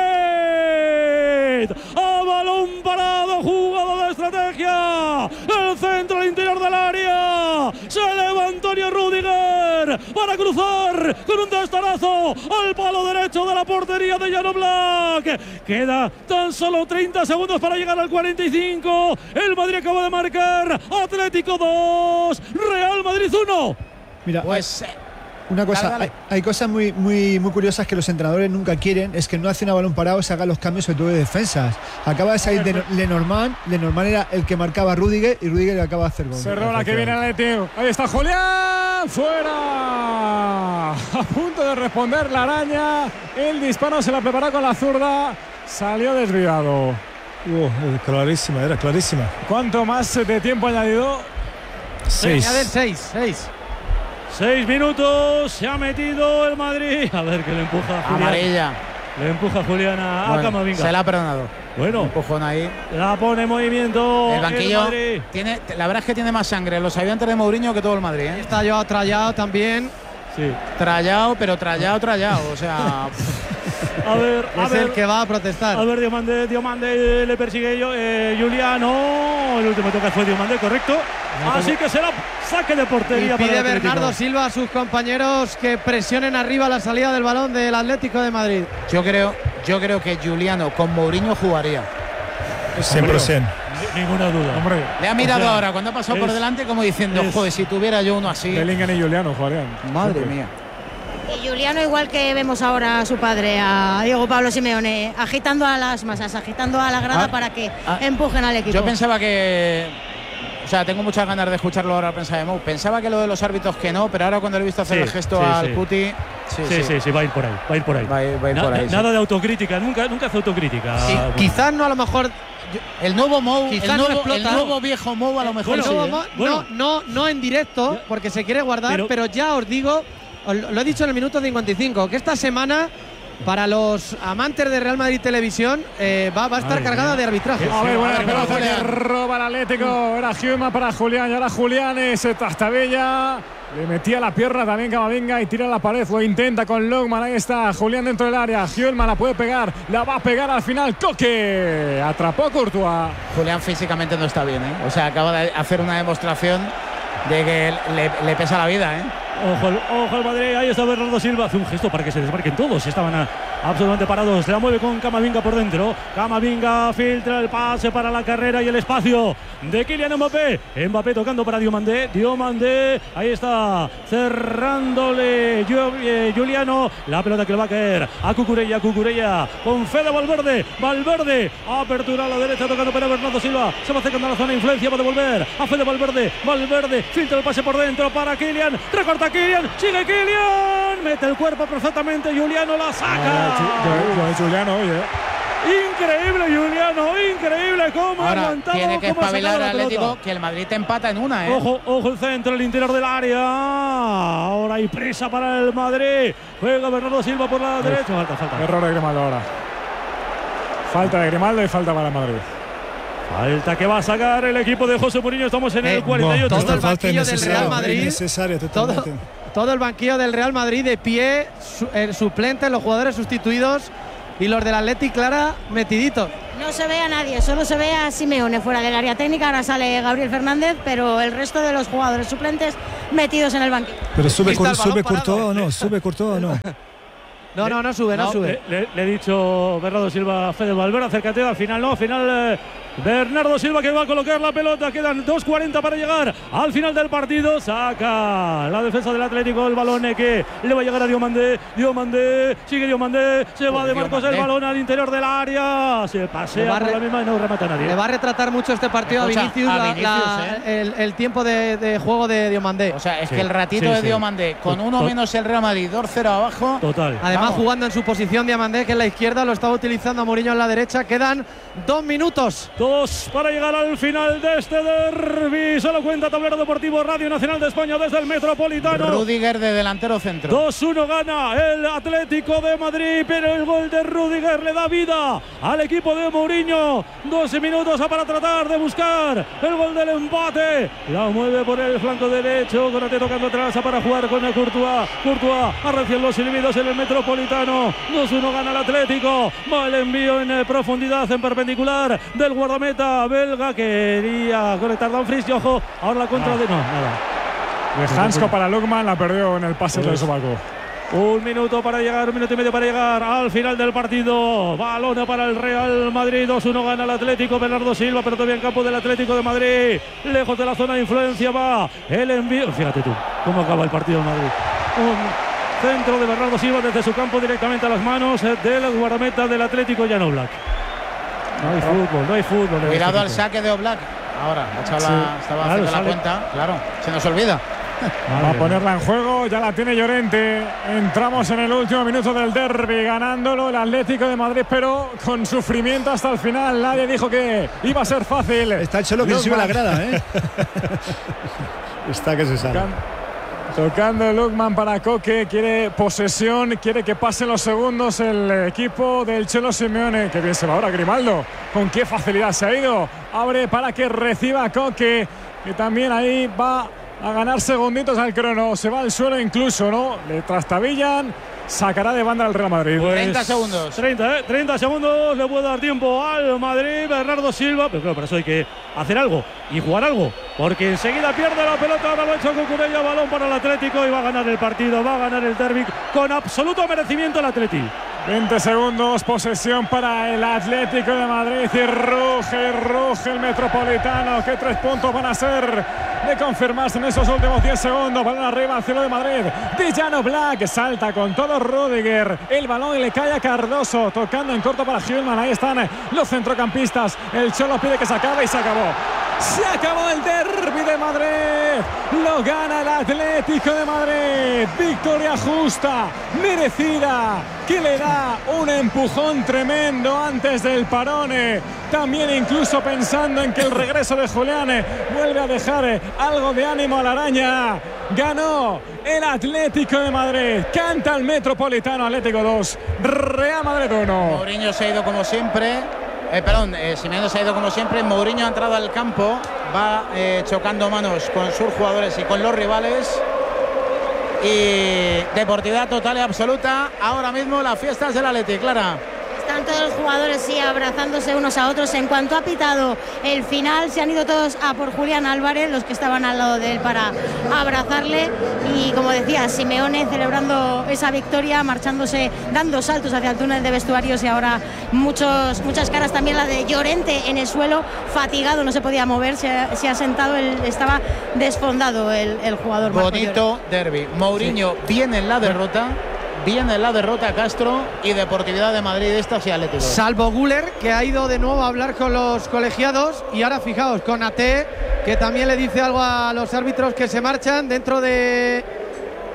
Madrid, a balón parado, jugada de estrategia, el centro al interior del área, se eleva Antonio Rüdiger para cruzar con un testarazo al palo derecho de la portería de Jan Oblak. Queda tan solo 30 segundos para llegar al 45, el Madrid acaba de marcar, Atlético 2, Real Madrid 1. Mira, Pues una cosa, dale. hay cosas muy curiosas que los entrenadores nunca quieren, es que no hacen a balón parado, se hagan los cambios sobre todo de defensas. Acaba de salir de Lenormand era el que marcaba a Rüdiger y Rüdiger acaba de hacer gol. Cerró la que viene al Atlético. Ahí está Julián, fuera. A punto de responder la araña, el disparo se la preparó con la zurda, salió desviado. Era clarísima. ¿Cuánto más de tiempo añadido? 6. 6 minutos, se ha metido el Madrid. A ver que le empuja Julián. amarilla. Le empuja Julián a Camavinga. Se la ha perdonado. Bueno, un empujón ahí. La pone en movimiento. El banquillo Madrid. tiene, la verdad es que tiene más sangre los ayudantes de Mourinho que todo el Madrid. Está yo trallado también. Sí. Trallado. O sea. A ver, es el que va a protestar. A ver, Diomandé le persigue Juliano. El último toque fue Diomandé, correcto. Así que será saque de portería. Y pide para el Atlético. Bernardo Silva a sus compañeros que presionen arriba la salida del balón del Atlético de Madrid. Yo creo que Juliano con Mourinho jugaría. 100%. Ninguna duda. Hombre, Le ha mirado ahora cuando ha pasado por delante como diciendo, joder, si tuviera yo uno así. Bellingham y Juliano jugarían. Madre Siempre. mía. Y Juliano, igual que vemos ahora a su padre, a Diego Pablo Simeone, agitando a las masas, agitando a la grada para que empujen al equipo. Yo pensaba que. O sea, tengo muchas ganas de escucharlo ahora pensar de Mou. Pensaba que lo de los árbitros que no, pero ahora cuando le he visto hacer el gesto al Cuti. Sí, va a ir por ahí. Va a ir por ahí, nada de autocrítica, nunca hace autocrítica. Sí, Bueno. quizás no a lo mejor. El nuevo Mou, Quizás el no nuevo, explota. el nuevo viejo Mou a lo mejor. El sí, nuevo ¿eh? Mo- no en directo, porque se quiere guardar, pero ya os digo, lo he dicho en el minuto 55, que esta semana, para los amantes de Real Madrid Televisión, va a estar cargada de arbitraje. A ver, buena pelota que roba el Atlético. Era Human para Julián y ahora Julián es Tastabella. Le metía la pierna también Camavinga y tira la pared. Lo intenta con Lookman. Ahí está Julián dentro del área. Human la puede pegar. La va a pegar al final. Coque. Atrapó Courtois. Julián físicamente no está bien, ¿eh? O sea, acaba de hacer una demostración de que le pesa la vida, ¿eh? Ojo al Madrid, ahí está Bernardo Silva, hace un gesto para que se desmarquen todos, estaban absolutamente parados, la mueve con Camavinga por dentro, Camavinga filtra el pase para la carrera y el espacio de Kylian Mbappé tocando para Diomandé, ahí está cerrándole Juliano, la pelota que le va a caer a Cucurella con Fede Valverde, apertura a la derecha tocando para Bernardo Silva, se va acercando a la zona de influencia, va a devolver a Fede Valverde, filtra el pase por dentro para Kylian, recorta Kylian, sigue Kylian, mete el cuerpo perfectamente, Juliano la saca. Lo de Juliano, oye. Increíble, Juliano, increíble cómo ha aguantado. Tiene que espabilar al Atlético, que el Madrid te empata en una, ¿eh? Ojo el centro, el interior del área. Ahora hay prisa para el Madrid. Juega Bernardo Silva por la derecha. Falta. Error de Grimaldo ahora. Falta de Grimaldo y falta para el Madrid. Falta que va a sacar el equipo de José Mourinho. Estamos en el 48. Todo el banquillo del Real Madrid. Todo el banquillo del Real Madrid de pie, el suplente, los jugadores sustituidos y los del Atleti, Clara, metiditos. No se ve a nadie, solo se ve a Simeone fuera del área técnica. Ahora sale Gabriel Fernández, pero el resto de los jugadores suplentes metidos en el banquillo. Pero sube Courtois o no, No sube. Le he dicho Bernardo Silva a Fede Valverde, acércate, al final Bernardo Silva que va a colocar la pelota, quedan 2:40 para llegar al final del partido, saca la defensa del Atlético el balón que le va a llegar a Diomandé, sigue Diomandé, se va de Marcos el balón al interior del área, se pasea por la misma y no remata a nadie. Le va a retratar mucho este partido a Vinicius, el tiempo de juego de Diomandé. O sea, es que el ratito de Diomandé, con uno menos el Real Madrid, 2-0 abajo. Total. Además, jugando en su posición Diomandé, que es la izquierda, lo estaba utilizando a Mourinho en la derecha. Quedan 2 minutos. 2 para llegar al final de este derbi. Solo cuenta Tablero Deportivo Radio Nacional de España desde el Metropolitano. Rüdiger de delantero centro. 2-1 gana el Atlético de Madrid, pero el gol de Rüdiger le da vida al equipo de Mourinho. 12 minutos para tratar de buscar el gol del empate. La mueve por el flanco derecho, Konaté tocando atrás para jugar con el Courtois. A recién los silbidos en el Metropolitano. 2-1 gana el Atlético. Va el envío en profundidad, en perpendicular del guardameta belga. Quería conectar Dumfries y ojo, ahora la contra de... No, nada. De Hansko para Lukman, la perdió en el pase del sobaco. 1 minuto para llegar, 1 minuto y medio para llegar al final del partido. Balón para el Real Madrid. 2-1 gana el Atlético. Bernardo Silva, pero todavía en campo del Atlético de Madrid. Lejos de la zona de influencia va el envío. Fíjate tú cómo acaba el partido en Madrid. Un centro de Bernardo Silva desde su campo directamente a las manos del guardameta del Atlético, Jan Oblak. No hay fútbol. Cuidado al saque de Oblak. Ahora, estaba haciendo la cuenta. Claro, se nos olvida. Va a ponerla en juego, ya la tiene Llorente. Entramos en el último minuto del derbi, ganándolo el Atlético de Madrid, pero con sufrimiento hasta el final. Nadie dijo que iba a ser fácil. Está el Cholo que sube la grada, ¿eh? Está que se sale. Tocando Lukman para Koke, quiere posesión, quiere que pasen los segundos el equipo del Cholo Simeone. Qué bien se va ahora Grimaldo, con qué facilidad se ha ido. Abre para que reciba Koke, que también ahí va a ganar segunditos al crono. Se va al suelo incluso, ¿no? Le trastabillan. Sacará de banda al Real Madrid. 30 segundos. 30 segundos le puede dar tiempo al Madrid. Bernardo Silva, pero claro, para eso hay que hacer algo y jugar algo, porque enseguida pierde la pelota. Ahora lo ha hecho Cucurella, balón para el Atlético y va a ganar el partido, va a ganar el derbi con absoluto merecimiento el Atlético. 20 segundos, posesión para el Atlético de Madrid y ruge el Metropolitano. ¿Qué 3 puntos van a ser de confirmarse en esos últimos 10 segundos? Balón arriba al cielo de Madrid. Jan Oblak salta con todo Rüdiger. El balón le cae a Cardoso, tocando en corto para Hillman. Ahí están los centrocampistas. El Cholo pide que se acabe y se acabó. Se acabó el derbi de Madrid. Lo gana el Atlético de Madrid. Victoria justa, merecida, que le da un empujón tremendo antes del parón. También incluso pensando en que el regreso de Julián vuelve a dejar algo de ánimo a la araña. Ganó el Atlético de Madrid. Canta el Metropolitano. Atlético 2, Real Madrid 1. Mourinho se ha ido como siempre. Simeone se ha ido como siempre. Mourinho ha entrado al campo, va chocando manos con sus jugadores y con los rivales. Y deportividad total y absoluta. Ahora mismo las fiestas del Atleti, Clara. Están todos los jugadores abrazándose unos a otros. En cuanto ha pitado el final, se han ido todos a por Julián Álvarez, los que estaban al lado de él, para abrazarle. Y como decía, Simeone celebrando esa victoria, marchándose, dando saltos hacia el túnel de vestuarios. Y ahora muchas caras, también la de Llorente en el suelo, fatigado, no se podía mover, se ha sentado, estaba desfondado el jugador. Bonito derbi. Mourinho viene en la derrota. Viene la derrota Castro y Deportividad de Madrid, esta sí Atlético. Salvo Güler, que ha ido de nuevo a hablar con los colegiados. Y ahora fijaos, con Konaté, que también le dice algo a los árbitros que se marchan dentro de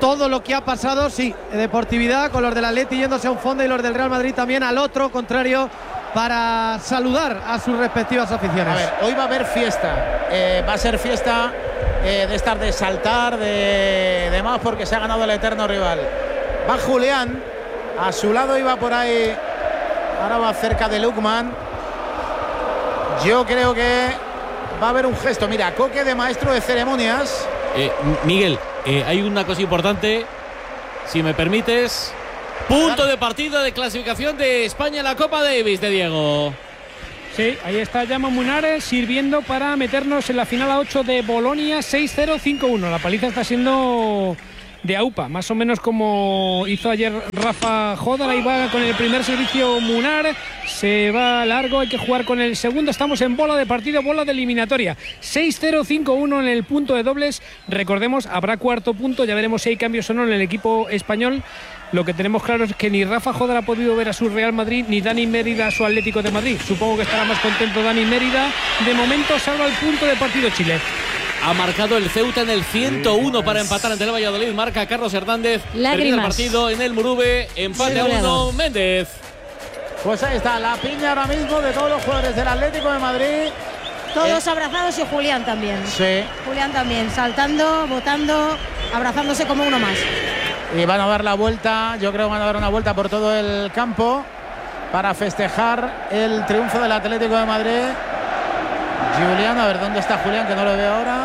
todo lo que ha pasado, sí, deportividad, con los del Atleti yéndose a un fondo y los del Real Madrid también al otro contrario para saludar a sus respectivas aficiones. A ver, hoy va a haber fiesta, va a ser fiesta de estar de saltar, de más, porque se ha ganado el eterno rival. Va Julián, a su lado iba por ahí, ahora va cerca de Lukman. Yo creo que va a haber un gesto, mira, Coque de maestro de ceremonias. Miguel, hay una cosa importante, si me permites. Punto de partida de clasificación de España en la Copa Davis de Diego. Sí, ahí está Jaume Munares sirviendo para meternos en la final a 8 de Bolonia, 6-0, 5-1. La paliza está siendo de AUPA, más o menos como hizo ayer Rafa Jodar. Ahí va con el primer servicio Munar, se va largo, hay que jugar con el segundo. Estamos en bola de partido, bola de eliminatoria, 6-0, 5-1 en el punto de dobles. Recordemos, habrá cuarto punto, ya veremos si hay cambios o no en el equipo español. Lo que tenemos claro es que ni Rafa Jodar ha podido ver a su Real Madrid, ni Dani Mérida a su Atlético de Madrid. Supongo que estará más contento Dani Mérida. De momento salva el punto de partido Chile. Ha marcado el Ceuta en el 101 para empatar ante el Valladolid. Marca Carlos Hernández. Lágrimas. Termina el partido en el Murube. Empate a 1. Méndez. Pues ahí está la piña ahora mismo de todos los jugadores del Atlético de Madrid. Todos abrazados y Julián también. Sí. Julián también, saltando, botando, abrazándose como uno más. Y van a dar la vuelta, yo creo que van a dar una vuelta por todo el campo para festejar el triunfo del Atlético de Madrid. Julián, a ver dónde está Julián, que no lo veo ahora.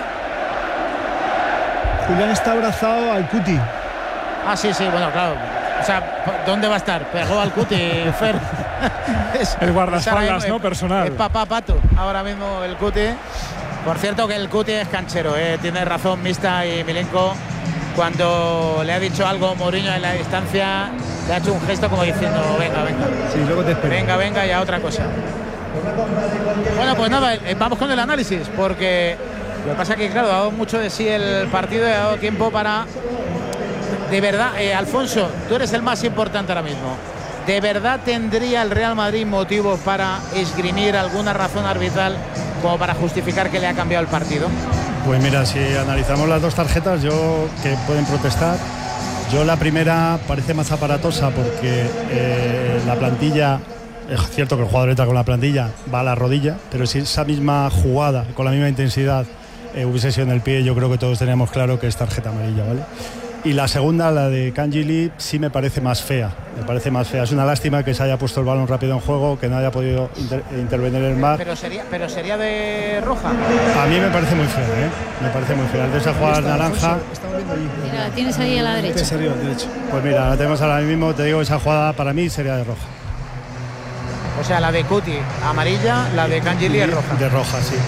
Julián está abrazado al Cuti. Ah, sí, bueno, claro. O sea, ¿dónde va a estar? Pegó al Cuti, Fer. El guardaespaldas, ¿no? Personal. Es papá Pato, ahora mismo el Cuti. Por cierto que el Cuti es canchero, tiene razón Mista y Milenko. Cuando le ha dicho algo Mourinho en la distancia, le ha hecho un gesto como diciendo, venga. Sí, luego te espero. Venga, y a otra cosa. Bueno, pues nada, vamos con el análisis, porque lo que pasa es que, claro, ha dado mucho de sí el partido y ha dado tiempo para... De verdad, Alfonso, tú eres el más importante ahora mismo. ¿De verdad tendría el Real Madrid motivos para esgrimir alguna razón arbitral como para justificar que le ha cambiado el partido? Pues mira, si analizamos las dos tarjetas, que pueden protestar, yo la primera parece más aparatosa porque la plantilla, es cierto que el jugador entra con la plantilla, va a la rodilla, pero si esa misma jugada, con la misma intensidad, hubiese sido en el pie, yo creo que todos teníamos claro que es tarjeta amarilla, ¿vale? Y la segunda, la de Cangeli, sí me parece más fea. Es una lástima que se haya puesto el balón rápido en juego, que no haya podido intervenir el VAR. Pero sería de roja. A mí me parece muy fea, Me parece muy fea. Antes de jugar naranja. Mira, la tienes ahí a la derecha. Pues mira, la tenemos ahora mismo. Te digo, esa jugada para mí sería de roja. O sea, la de Cuti amarilla, la de Cangeli es roja. De roja, sí.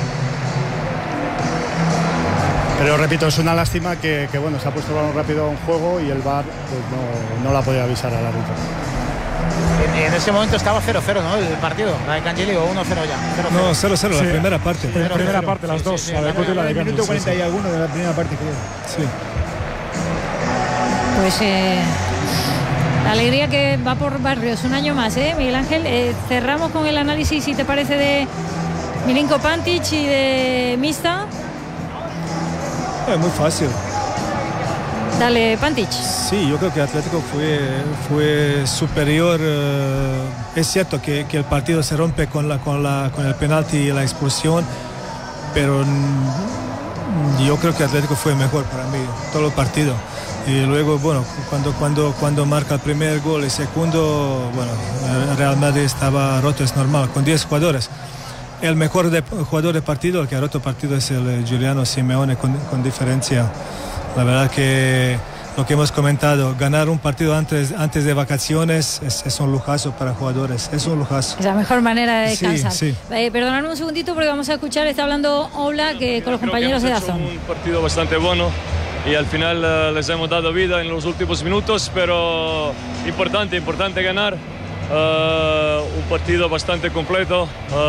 Pero repito, es una lástima que bueno, se ha puesto el balón rápido en juego y el VAR pues no la podía avisar al árbitro. En ese momento estaba 0-0, ¿no? El partido, la de Cangeli, o 1-0 ya. 0-0. No, 0-0, la primera parte. La primera parte, las dos. Sí, la de Cuti y la de Cangeli. Minuto 40 y alguno de la primera parte, creo. Sí. Pues la alegría que va por barrios un año más, Miguel Ángel. Cerramos con el análisis, si te parece, de Milinko Pantic y de Mista. Es muy fácil. Dale, Pantic. Sí, yo creo que Atlético fue superior. Es cierto que el partido se rompe con el penalti y la expulsión, pero yo creo que Atlético fue mejor para mí todo el partido. Y luego, bueno, cuando marca el primer gol y segundo, bueno, el Real Madrid estaba roto, es normal, con 10 jugadores. El mejor jugador del partido, el que ha roto el partido, es el Giuliano Simeone con diferencia. La verdad que lo que hemos comentado, ganar un partido antes de vacaciones es un lujazo para jugadores, es un lujazo. Es la mejor manera de descansar. Sí. Perdonadme un segundito porque vamos a escuchar, está hablando Oblak con los compañeros de Dazón. Un partido bastante bueno y al final les hemos dado vida en los últimos minutos, pero importante ganar. Un partido bastante completo,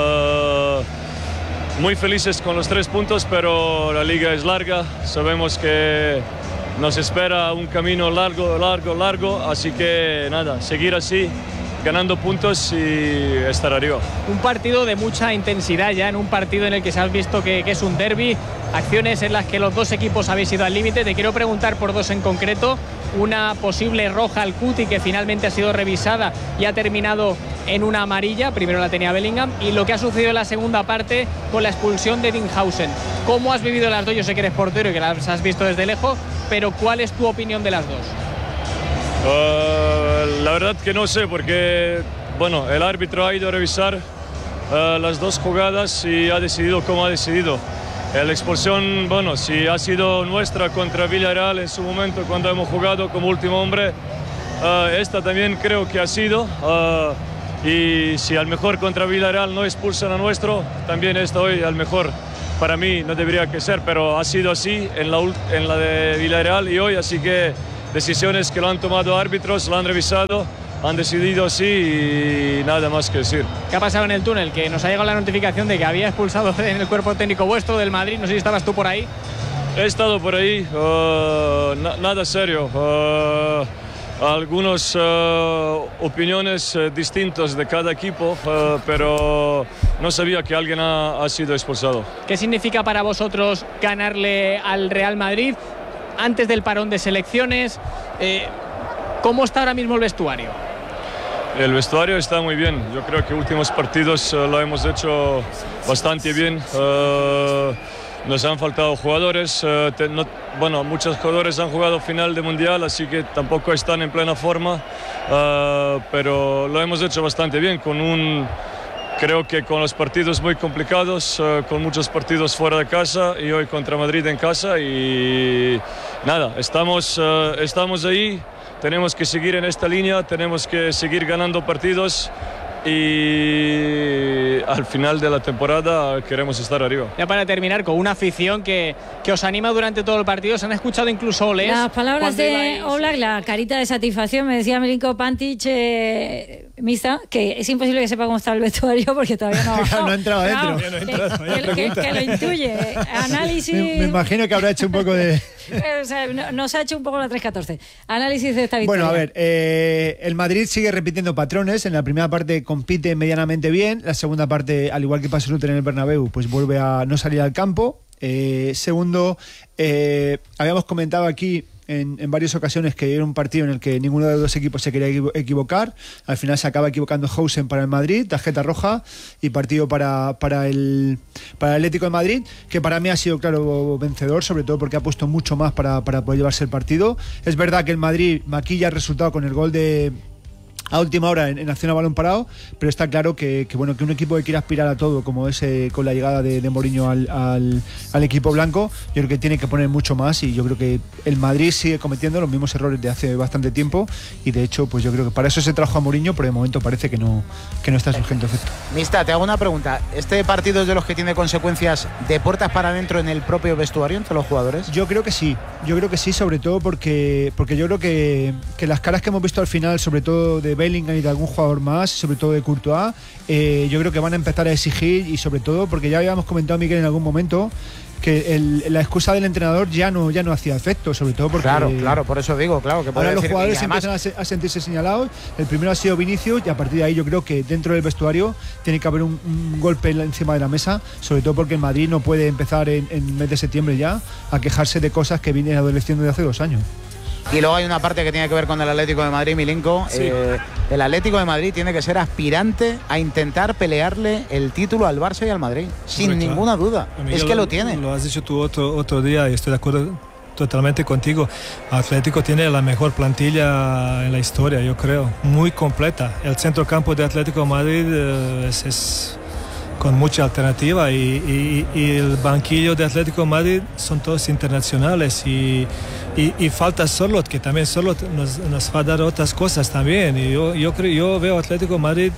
muy felices con los 3 puntos, pero la liga es larga, sabemos que nos espera un camino largo, así que nada, seguir así, ganando puntos y estar arriba. Un partido de mucha intensidad ya, en un partido en el que se ha visto que es un derbi. acciones en las que los dos equipos habéis ido al límite. Te quiero preguntar por dos en concreto. Una posible roja al Cuti que finalmente ha sido revisada y ha terminado en una amarilla, primero la tenía Bellingham, y lo que ha sucedido en la segunda parte con la expulsión de Dinghausen. ¿Cómo has vivido las dos? Yo sé que eres portero y que las has visto desde lejos, pero ¿cuál es tu opinión de las dos? La verdad que no sé, porque bueno, el árbitro ha ido a revisar las dos jugadas y ha decidido como ha decidido. La expulsión, bueno, si ha sido nuestra contra Villarreal en su momento cuando hemos jugado como último hombre, esta también creo que ha sido. Y si al mejor contra Villarreal no expulsan a nuestro, también esta hoy al mejor para mí no debería que ser, pero ha sido así en la de Villarreal y hoy, así que decisiones que lo han tomado árbitros, lo han revisado, han decidido así y nada más que decir. ¿Qué ha pasado en el túnel? Que nos ha llegado la notificación de que había expulsado en el cuerpo técnico vuestro del Madrid, no sé si estabas tú por ahí. He estado por ahí, nada serio. Algunas opiniones distintas de cada equipo, pero no sabía que alguien ha sido expulsado. ¿Qué significa para vosotros ganarle al Real Madrid antes del parón de selecciones? ¿Cómo está ahora mismo el vestuario? El vestuario está muy bien. Yo creo que últimos partidos lo hemos hecho bastante bien. Nos han faltado jugadores, bueno, muchos jugadores han jugado final de Mundial, así que tampoco están en plena forma, pero lo hemos hecho bastante bien, creo que con los partidos muy complicados, con muchos partidos fuera de casa y hoy contra Madrid en casa y nada, estamos ahí, tenemos que seguir en esta línea, tenemos que seguir ganando partidos. Y al final de la temporada queremos estar arriba. Ya para terminar, con una afición que os anima durante todo el partido. Se han escuchado incluso Oles. Las palabras de Oblak, la carita de satisfacción. Me decía Milinko Pantic, Mista, que es imposible que sepa cómo está el vestuario porque todavía no ha bajado. No ha entrado adentro. Que lo intuye. Análisis. Me imagino que habrá hecho un poco de... O sea, nos ha hecho un poco la 3-14. Análisis de esta victoria. Bueno, a ver, el Madrid sigue repitiendo patrones. En la primera parte compite medianamente bien. La segunda parte, al igual que pasó en el Bernabéu, pues vuelve a no salir al campo. Segundo, habíamos comentado aquí en varias ocasiones que era un partido en el que ninguno de los dos equipos se quería equivocar. Al final se acaba equivocando Hausen para el Madrid, tarjeta roja, y partido para el Atlético de Madrid, que para mí ha sido claro vencedor, sobre todo porque ha puesto mucho más para poder llevarse el partido. Es verdad que el Madrid maquilla el resultado con el gol a última hora en acción a balón parado, pero está claro que un equipo que quiere aspirar a todo, como es con la llegada de Mourinho al equipo blanco, yo creo que tiene que poner mucho más, y yo creo que el Madrid sigue cometiendo los mismos errores de hace bastante tiempo, y de hecho pues yo creo que para eso se trajo a Mourinho, pero de momento parece que no está surgiendo efecto. Mista, te hago una pregunta. ¿Este partido es de los que tiene consecuencias de puertas para adentro en el propio vestuario entre los jugadores? Yo creo que sí, sobre todo porque yo creo que las caras que hemos visto al final, sobre todo de Bellingham y de algún jugador más, sobre todo de Courtois, yo creo que van a empezar a exigir, y sobre todo porque ya habíamos comentado, Miguel, en algún momento que la excusa del entrenador ya no hacía efecto, sobre todo porque claro, por eso digo, claro, que ahora los jugadores empiezan a sentirse señalados. El primero ha sido Vinicius, y a partir de ahí yo creo que dentro del vestuario tiene que haber un golpe encima de la mesa, sobre todo porque el Madrid no puede empezar en mes de septiembre ya a quejarse de cosas que vienen adoleciendo de hace 2 años. Y luego hay una parte que tiene que ver con el Atlético de Madrid, Milinko. Sí. El Atlético de Madrid tiene que ser aspirante a intentar pelearle el título al Barça y al Madrid, sin ninguna duda. Miguel, es que lo tiene. Lo has dicho tú otro día y estoy de acuerdo totalmente contigo. Atlético tiene la mejor plantilla en la historia, yo creo, muy completa. El centrocampo de Atlético de Madrid es con mucha alternativa, y el banquillo de Atlético de Madrid son todos internacionales, y falta Sorloth, que también Sorloth nos va a dar otras cosas también, y yo veo Atlético de Madrid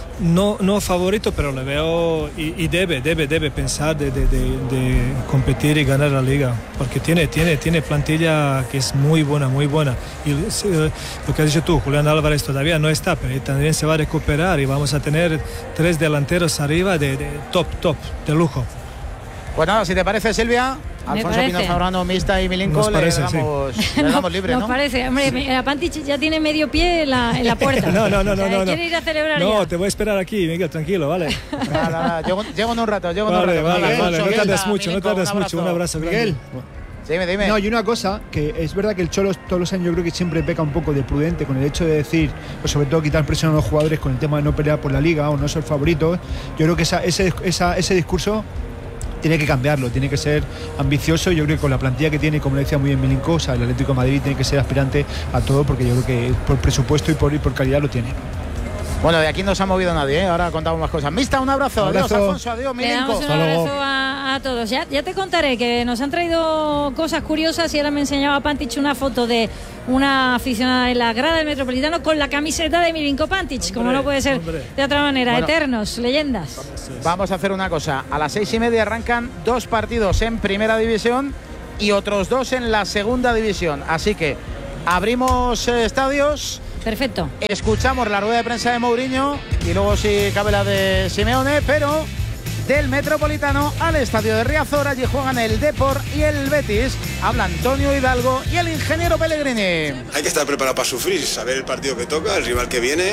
no favorito, pero le veo y debe pensar de competir y ganar la liga, porque tiene plantilla que es muy buena, y lo que has dicho tú, Julián Álvarez todavía no está, pero también se va a recuperar, y vamos a tener 3 delanteros arriba de top, de lujo. Pues nada, si te parece, Silvia, Alfonso Pino Zambrano, Mista y Milinko le damos libre, ¿no? Nos parece, hombre, a Pantic ya tiene medio pie en la puerta. No. Quiere ir a celebrar No, ya. te voy a esperar aquí, Miguel, tranquilo, ¿vale? Nada, llego en un rato, Vale, Alfonso, no tardes mucho, Milinko, un abrazo. Miguel. Dime. No, y una cosa, que es verdad que el Cholo todos los años yo creo que siempre peca un poco de prudente con el hecho de decir, pues sobre todo quitar presión a los jugadores con el tema de no pelear por la Liga o no ser favoritos. Yo creo que ese discurso tiene que cambiarlo, tiene que ser ambicioso. Yo creo que con la plantilla que tiene, como le decía muy bien Milinko, o sea, el Atlético de Madrid tiene que ser aspirante a todo, porque yo creo que por presupuesto y por calidad lo tiene. Bueno, de aquí no se ha movido nadie, ¿eh? Ahora contamos más cosas. Mista, un abrazo. Adiós, Alfonso. Adiós, Le Milinko. damos un abrazo a todos. Ya te contaré que nos han traído cosas curiosas y ahora me enseñaba Pantic una foto de una aficionada en la grada del Metropolitano con la camiseta de Milinko Pantic, como no puede ser de otra manera. Bueno, eternos, leyendas. Vamos a hacer una cosa. A las 6:30 arrancan 2 partidos en Primera División y otros 2 en la Segunda División. Así que abrimos estadios. Perfecto. Escuchamos la rueda de prensa de Mourinho y luego si cabe la de Simeone, pero del Metropolitano al estadio de Riazor. Allí juegan el Depor y el Betis. Habla Antonio Hidalgo y el ingeniero Pellegrini. Hay que estar preparado para sufrir, saber el partido que toca, el rival que viene.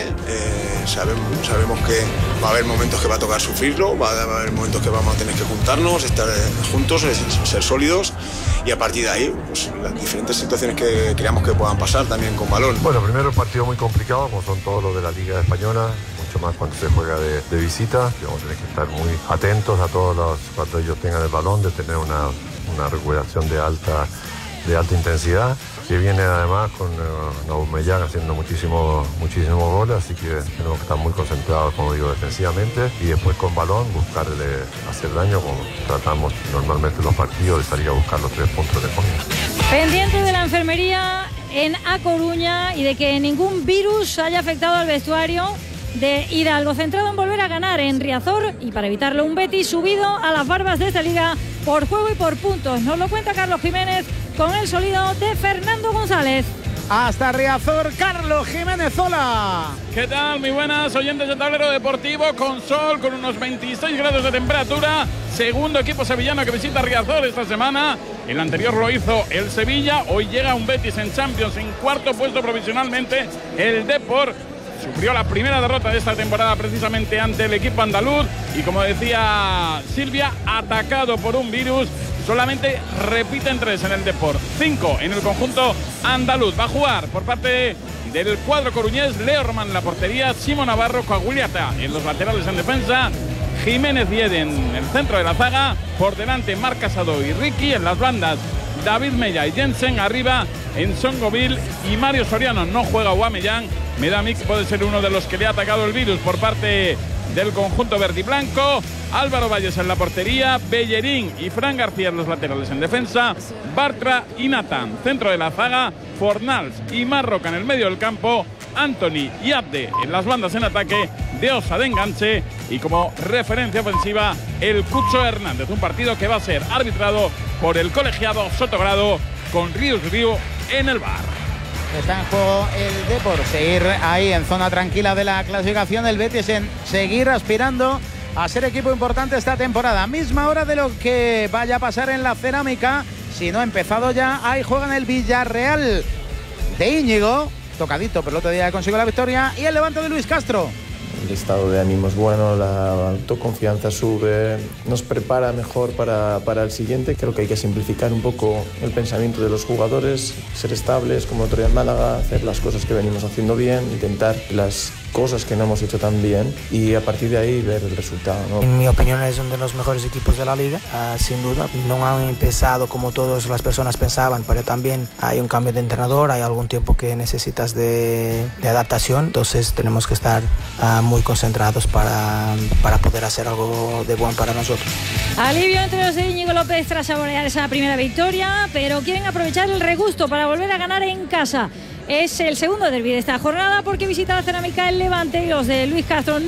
Sabemos que va a haber momentos que va a tocar sufrirlo, va a haber momentos que vamos a tener que juntarnos, estar juntos, ser sólidos, y a partir de ahí, pues, las diferentes situaciones que creamos que puedan pasar también con balón. Bueno, primero, un partido muy complicado, como son todos los de la Liga Española, mucho más cuando se juega de visita. Vamos a tener que estar muy atentos a todos cuando ellos tengan el balón, de tener una recuperación de alta intensidad, que viene además con Aubameyang haciendo muchísimos goles, así que tenemos que estar muy concentrados, como digo, defensivamente, y después con balón buscarle hacer daño, como tratamos normalmente los partidos, de salir a buscar los 3 puntos de comida. Pendiente de la enfermería en A Coruña y de que ningún virus haya afectado al vestuario de Hidalgo, centrado en volver a ganar en Riazor, y para evitarlo un Betis subido a las barbas de esta liga por juego y por puntos. Nos lo cuenta Carlos Jiménez con el sonido de Fernando González. Hasta Riazor, Carlos Jiménez, hola. ¿Qué tal? Muy buenas, oyentes del Tablero Deportivo, con sol, con unos 26 grados de temperatura. Segundo equipo sevillano que visita Riazor esta semana. El anterior lo hizo el Sevilla. Hoy llega un Betis en Champions en cuarto puesto provisionalmente. El Depor sufrió la primera derrota de esta temporada precisamente ante el equipo andaluz, y como decía Silvia, atacado por un virus. Solamente repiten 3 en el Depor, 5 en el conjunto andaluz. Va a jugar por parte del cuadro coruñés Leo Román en la portería, Simo Navarro, Coaguiliata en los laterales en defensa, Jiménez y Eden en el centro de la zaga, por delante Marc Casado y Ricky, en las bandas David Mella y Jensen, arriba en Songoville y Mario Soriano. No juega Aubameyang, me da a mí que puede ser uno de los que le ha atacado el virus por parte del conjunto verde y blanco. Álvaro Valles en la portería, Bellerín y Fran García en los laterales en defensa, Bartra y Nathan centro de la zaga, Fornals y Marroca en el medio del campo, Anthony y Abde en las bandas en ataque, De Osa de enganche, y como referencia ofensiva el Cucho Hernández. Un partido que va a ser arbitrado por el colegiado Sotogrado, con Ríos Río en el bar. Está en juego el Depor, seguir ahí en zona tranquila de la clasificación, el Betis en seguir aspirando a ser equipo importante esta temporada. Misma hora de lo que vaya a pasar en la Cerámica, si no ha empezado ya. Ahí juegan el Villarreal de Íñigo, tocadito, pero el otro día consiguió la victoria, y el Levante de Luis Castro. El estado de ánimo es bueno, la autoconfianza sube, nos prepara mejor para el siguiente. Creo que hay que simplificar un poco el pensamiento de los jugadores, ser estables como el otro día en Málaga, hacer las cosas que venimos haciendo bien, intentar las cosas que no hemos hecho tan bien, y a partir de ahí ver el resultado, ¿no? En mi opinión es uno de los mejores equipos de la liga, sin duda. No han empezado como todas las personas pensaban, pero también hay un cambio de entrenador, hay algún tiempo que necesitas de adaptación, entonces tenemos que estar muy concentrados para poder hacer algo de bueno para nosotros. Alivio entre los de Íñigo López tras saborear esa primera victoria, pero quieren aprovechar el regusto para volver a ganar en casa. Es el segundo derbi de esta jornada, porque visita la Cerámica el Levante, y los de Luis Castro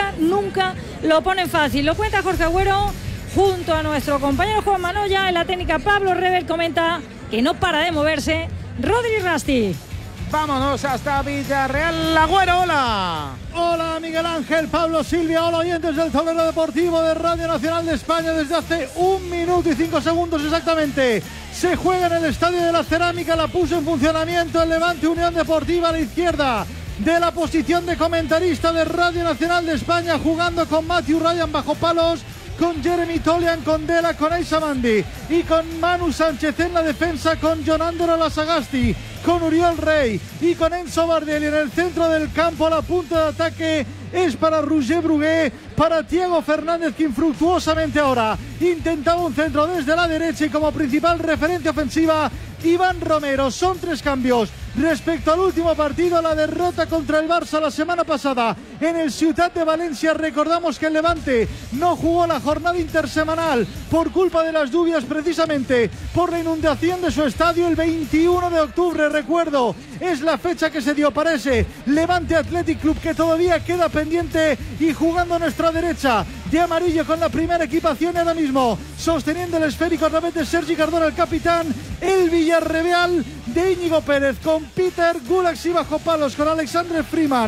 nunca lo ponen fácil. Lo cuenta Jorge Agüero junto a nuestro compañero Juan Manoya. En la técnica Pablo Rever comenta que no para de moverse Rodri Rasti. Vámonos hasta Villarreal. Agüero, hola. Hola Miguel Ángel, Pablo, Silvia, hola oyentes del Tablero Deportivo de Radio Nacional de España. Desde hace 1 minuto y 5 segundos exactamente se juega en el Estadio de la Cerámica. La puso en funcionamiento el Levante Unión Deportiva a la izquierda de la posición de comentarista de Radio Nacional de España, jugando con Matthew Ryan bajo palos, con Jeremy Tolian, con Dela, con Aissa Mandi y con Manu Sánchez en la defensa, con Jonandro Lasagasti, con Uriol Rey y con Enzo Bardelli en el centro del campo. La punta de ataque es para Roger Brugué, para Thiago Fernández, que infructuosamente ahora intentaba un centro desde la derecha, y como principal referencia ofensiva Iván Romero. Son 3 cambios respecto al último partido, la derrota contra el Barça la semana pasada en el Ciutat de Valencia. Recordamos que el Levante no jugó la jornada intersemanal por culpa de las lluvias, precisamente por la inundación de su estadio el 21 de octubre. Recuerdo, es la fecha que se dio para ese Levante Athletic Club, que todavía queda pendiente. Y jugando a nuestra derecha de amarillo con la primera equipación, ahora mismo sosteniendo el esférico a través de Sergi Cardona, el capitán, el Villarreal de Íñigo Pérez, con Peter Gulaxi bajo palos, con Alexandre Freeman